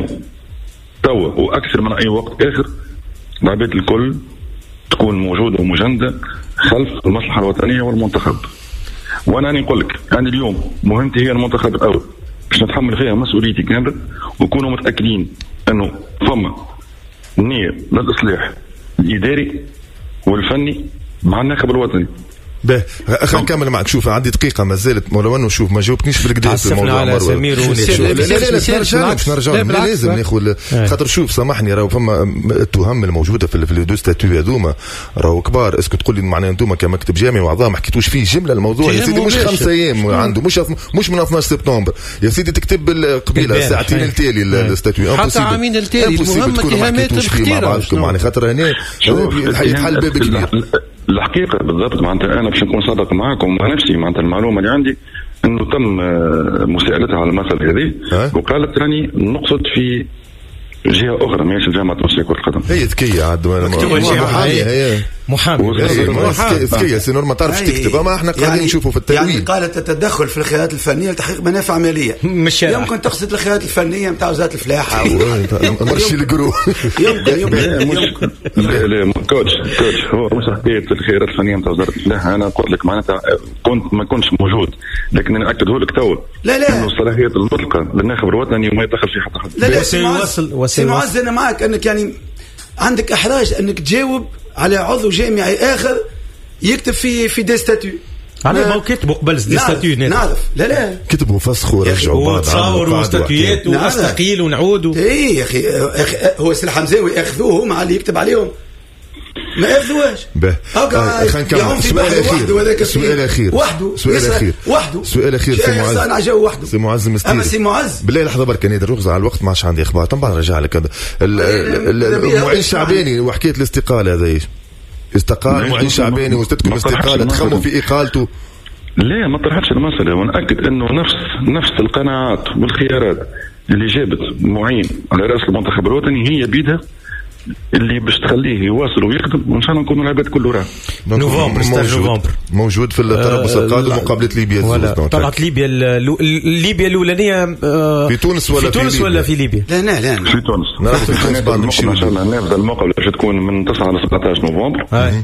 Speaker 12: توا وأكثر من أي وقت آخر العباد الكل تكون موجودة ومجندة خلف المصلحة الوطنية والمنتخب. وأنا أنا نقول لك أنا اليوم مهمتي هي المنتخب الأول باش نتحمل فيها مسؤوليتي كاملة، وكونوا متأكدين أنه فما نية للإصلاح الإداري والفني مع الناخب الوطني.
Speaker 3: به خلينا نكمل معك. شوف عندي دقيقه ما زالت ولو انه شوف ما جاوبتنيش في الكدا في الموضوع على سمير ونيش. لا لا لا نرجع باش نرجع لازم ناخذ خاطر شوف سامحني راهو فما التهم الموجوده في في دو ستاتيو هذوما راهو كبار. اسكو تقول لي معناها انتم كمكتب جامعي واعضاء ما حكيتوش فيه جمله الموضوع يا سيدي؟ مش خمسة ايام عنده، مش مش من اثناش سبتمبر يا سيدي، تكتب قبيله ساعتين التالي الستاتيو
Speaker 11: حتى عامين التالي المهم اتهامات الاختيار
Speaker 3: معناها خاطر هنا يتحل باب كبير.
Speaker 12: الحقيقة بالضبط معناتها أنا باش نكون صادق معاكم مع نفسي، معناتها المعلومة اللي عندي إنه تم مساءلتها على المسألة هذه وقالت راني نقصد في جهة أخرى ماهيش الجامعة التونسية لكرة القدم.
Speaker 3: هي ذكية عاد محامي هي محامي ذكية سي نورما تعرفش تكتب، أما احنا قاعدين نشوفوا في التأويل.
Speaker 5: يعني قالت التدخل في الخيارات الفنية لتحقيق منافع مالية. مش يمكن تقصد الخيارات الفنية نتاع وزارة الفلاحة
Speaker 3: مرشي الجرو.
Speaker 5: يمكن يمكن
Speaker 12: لا لا كوتش كوتش هو مش حكاية الخيارات الفنية نتاع وزارة الفلاحة. أنا قلت لك معناتها كنت ما كنتش موجود، لكن أنا أكده لك تو
Speaker 5: لا لا
Speaker 12: إنه الصلاحيات المطلقة للناخب الوطني وما يدخل في حتى حد.
Speaker 5: لا لا سيوصل سيوصل أنا معك أنك يعني عندك إحراج أنك تجاوب على عضو جامعي آخر يكتب في في دي ستاتيو.
Speaker 2: أنا ما كتبوا قبل دي ستاتيو
Speaker 5: نعرف لا لا
Speaker 3: كتبوا فسخوا ورجعوا بعض
Speaker 2: تصاوروا وستاتيات واستقيل ونعودوا.
Speaker 5: إيه يا أخي هو سي الحمزاوي أخذوه هم اللي يكتب عليهم ما أخذوهاش.
Speaker 3: به خلينا نكمل. سؤال أخير سؤال أخير
Speaker 5: وحده
Speaker 3: سؤال أخير
Speaker 5: وحده
Speaker 3: سؤال أخير سي معز
Speaker 5: أنا جو وحده
Speaker 3: سي معز مستيري.
Speaker 5: أما سي معز
Speaker 3: بالله لحظة برك نادر رغز على الوقت ما عادش عندي إخبار طبعا رجع لك هذا المعين شعباني وحكاية الاستقالة هذا إيش استقال معين شعباني واستتكم استقالة تخموا في إقالته.
Speaker 12: لا ما طرحتش المسألة، ونأكد أنه نفس نفس القناعات والخيارات اللي جابت معين على رأس المنتخب الوطني هي بيدها اللي باش تخليه يواصل ويخدم، وان شاء الله نكونوا العباد كله راه
Speaker 2: نوفمبر نوفمبر
Speaker 3: موجود في التربص القادم مقابله ليبيا.
Speaker 2: طلعت ليبيا ليبيا الاولانيه
Speaker 3: في تونس ولا
Speaker 2: في تونس ولا في ليبيا؟
Speaker 5: لا لا لا
Speaker 12: في تونس.
Speaker 3: نعرف في تونس بعد نمشي
Speaker 12: ان شاء الله نبدا المقابله باش تكون من تسعة ل سبعطاش نوفمبر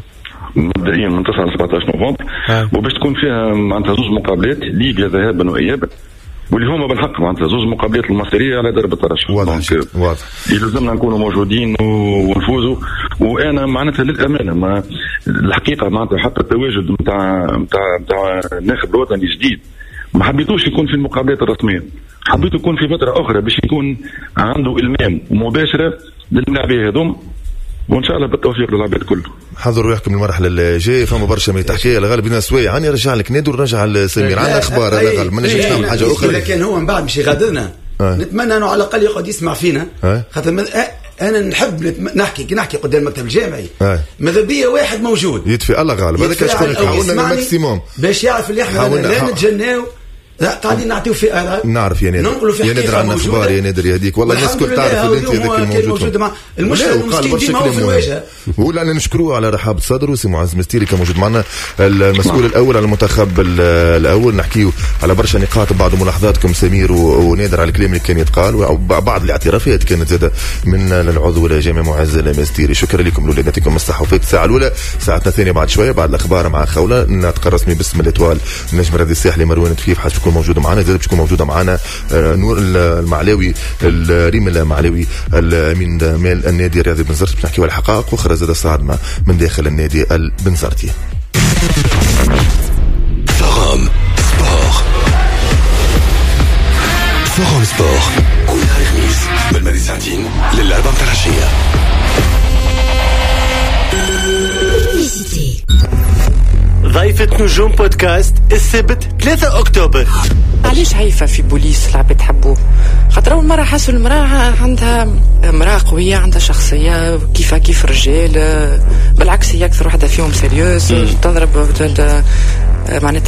Speaker 12: مبدئيا من تسعة ل سبعطاش نوفمبر، وباش تكون فيها معناتها زوج مقابلات ليبيا ذهابا وايابا، واللي هما بالحق معناتها زوج مقابلات المصيريه على درب الترشح.
Speaker 3: واضح واضح
Speaker 12: يلزمنا نكونوا موجودين ونفوزوا. وانا معناتها للامانه ما الحقيقه معناتها حتى التواجد نتاع نتاع نتاع الناخب الوطني الجديد ما حبيتوش يكون في المقابلات الرسميه، حبيته يكون في فتره اخرى باش يكون عنده المام مباشره للاعبين هذوم، وان شاء الله بالتوفيق للعباد كله.
Speaker 3: حضروا روحكم المرحله الجايه فما برشا من تحكي الغالب بنا سوي عني رجع لك نادر ونرجع لسمير عندنا اخبار انا غالب ما نجمش نعمل حاجه اخرى.
Speaker 5: اذا كان هو من بعد مش يغادرنا نتمنى انه على الاقل يقعد يسمع فينا خاطر انا نحب نحكي كي نحكي قدام المكتب الجامعي ماذا بيا واحد موجود
Speaker 3: يدفي الله غالب هذاك شكون حاولنا الماكسيموم
Speaker 5: باش يعرف اللي احنا لا نتجناو لا قاعدين نعطيو في آراء.
Speaker 3: نعرف يا نادر يا نادر عن اخبار يا نادر يهديك والله الناس كل تعرف اللي انت هذاك الموجود مع
Speaker 5: المشكله المسكين ديما هو في الواجهه.
Speaker 3: ولا نشكروه على رحابه صدره وسي معز مستيري كان موجود معنا المسؤول الاول على المنتخب الاول. نحكيو على برشا نقاط بعض ملاحظاتكم سمير ونادر على الكلام اللي كان يتقال وبعض الاعترافات كانت زاده من العضو الجامعي معز المستيري. شكرا لكم لولادتكم الصحه وفيك الساعه الاولى. ساعتنا الثانيه بعد شويه بعد الاخبار مع خوله نطق رسمي باسم الاتوال النجم الرياضي الساحلي مروان تفيف حاج تكون موجوده معنا زاد تكون موجوده معنا نور المعلاوي ريم المعلاوي الامين مال النادي الرياضي بنزرتي باش نحكيو على الحقائق واخرى زاد صادمه من داخل النادي البنزرتي.
Speaker 1: فورم سبور فورم سبور كل نهار خميس من المغرب ساعتين للأربعة متاع العشية.
Speaker 13: ضيفة نجوم بودكاست السبت ثلاثة أكتوبر علاش هيفا في بوليس العباد تحبوه؟ خاطر اول مره حسوا المراه عندها امراه قويه، عندها شخصيه كيف كيف الرجال، بالعكس هي اكثر وحده فيهم سيريوز، تضرب معناتها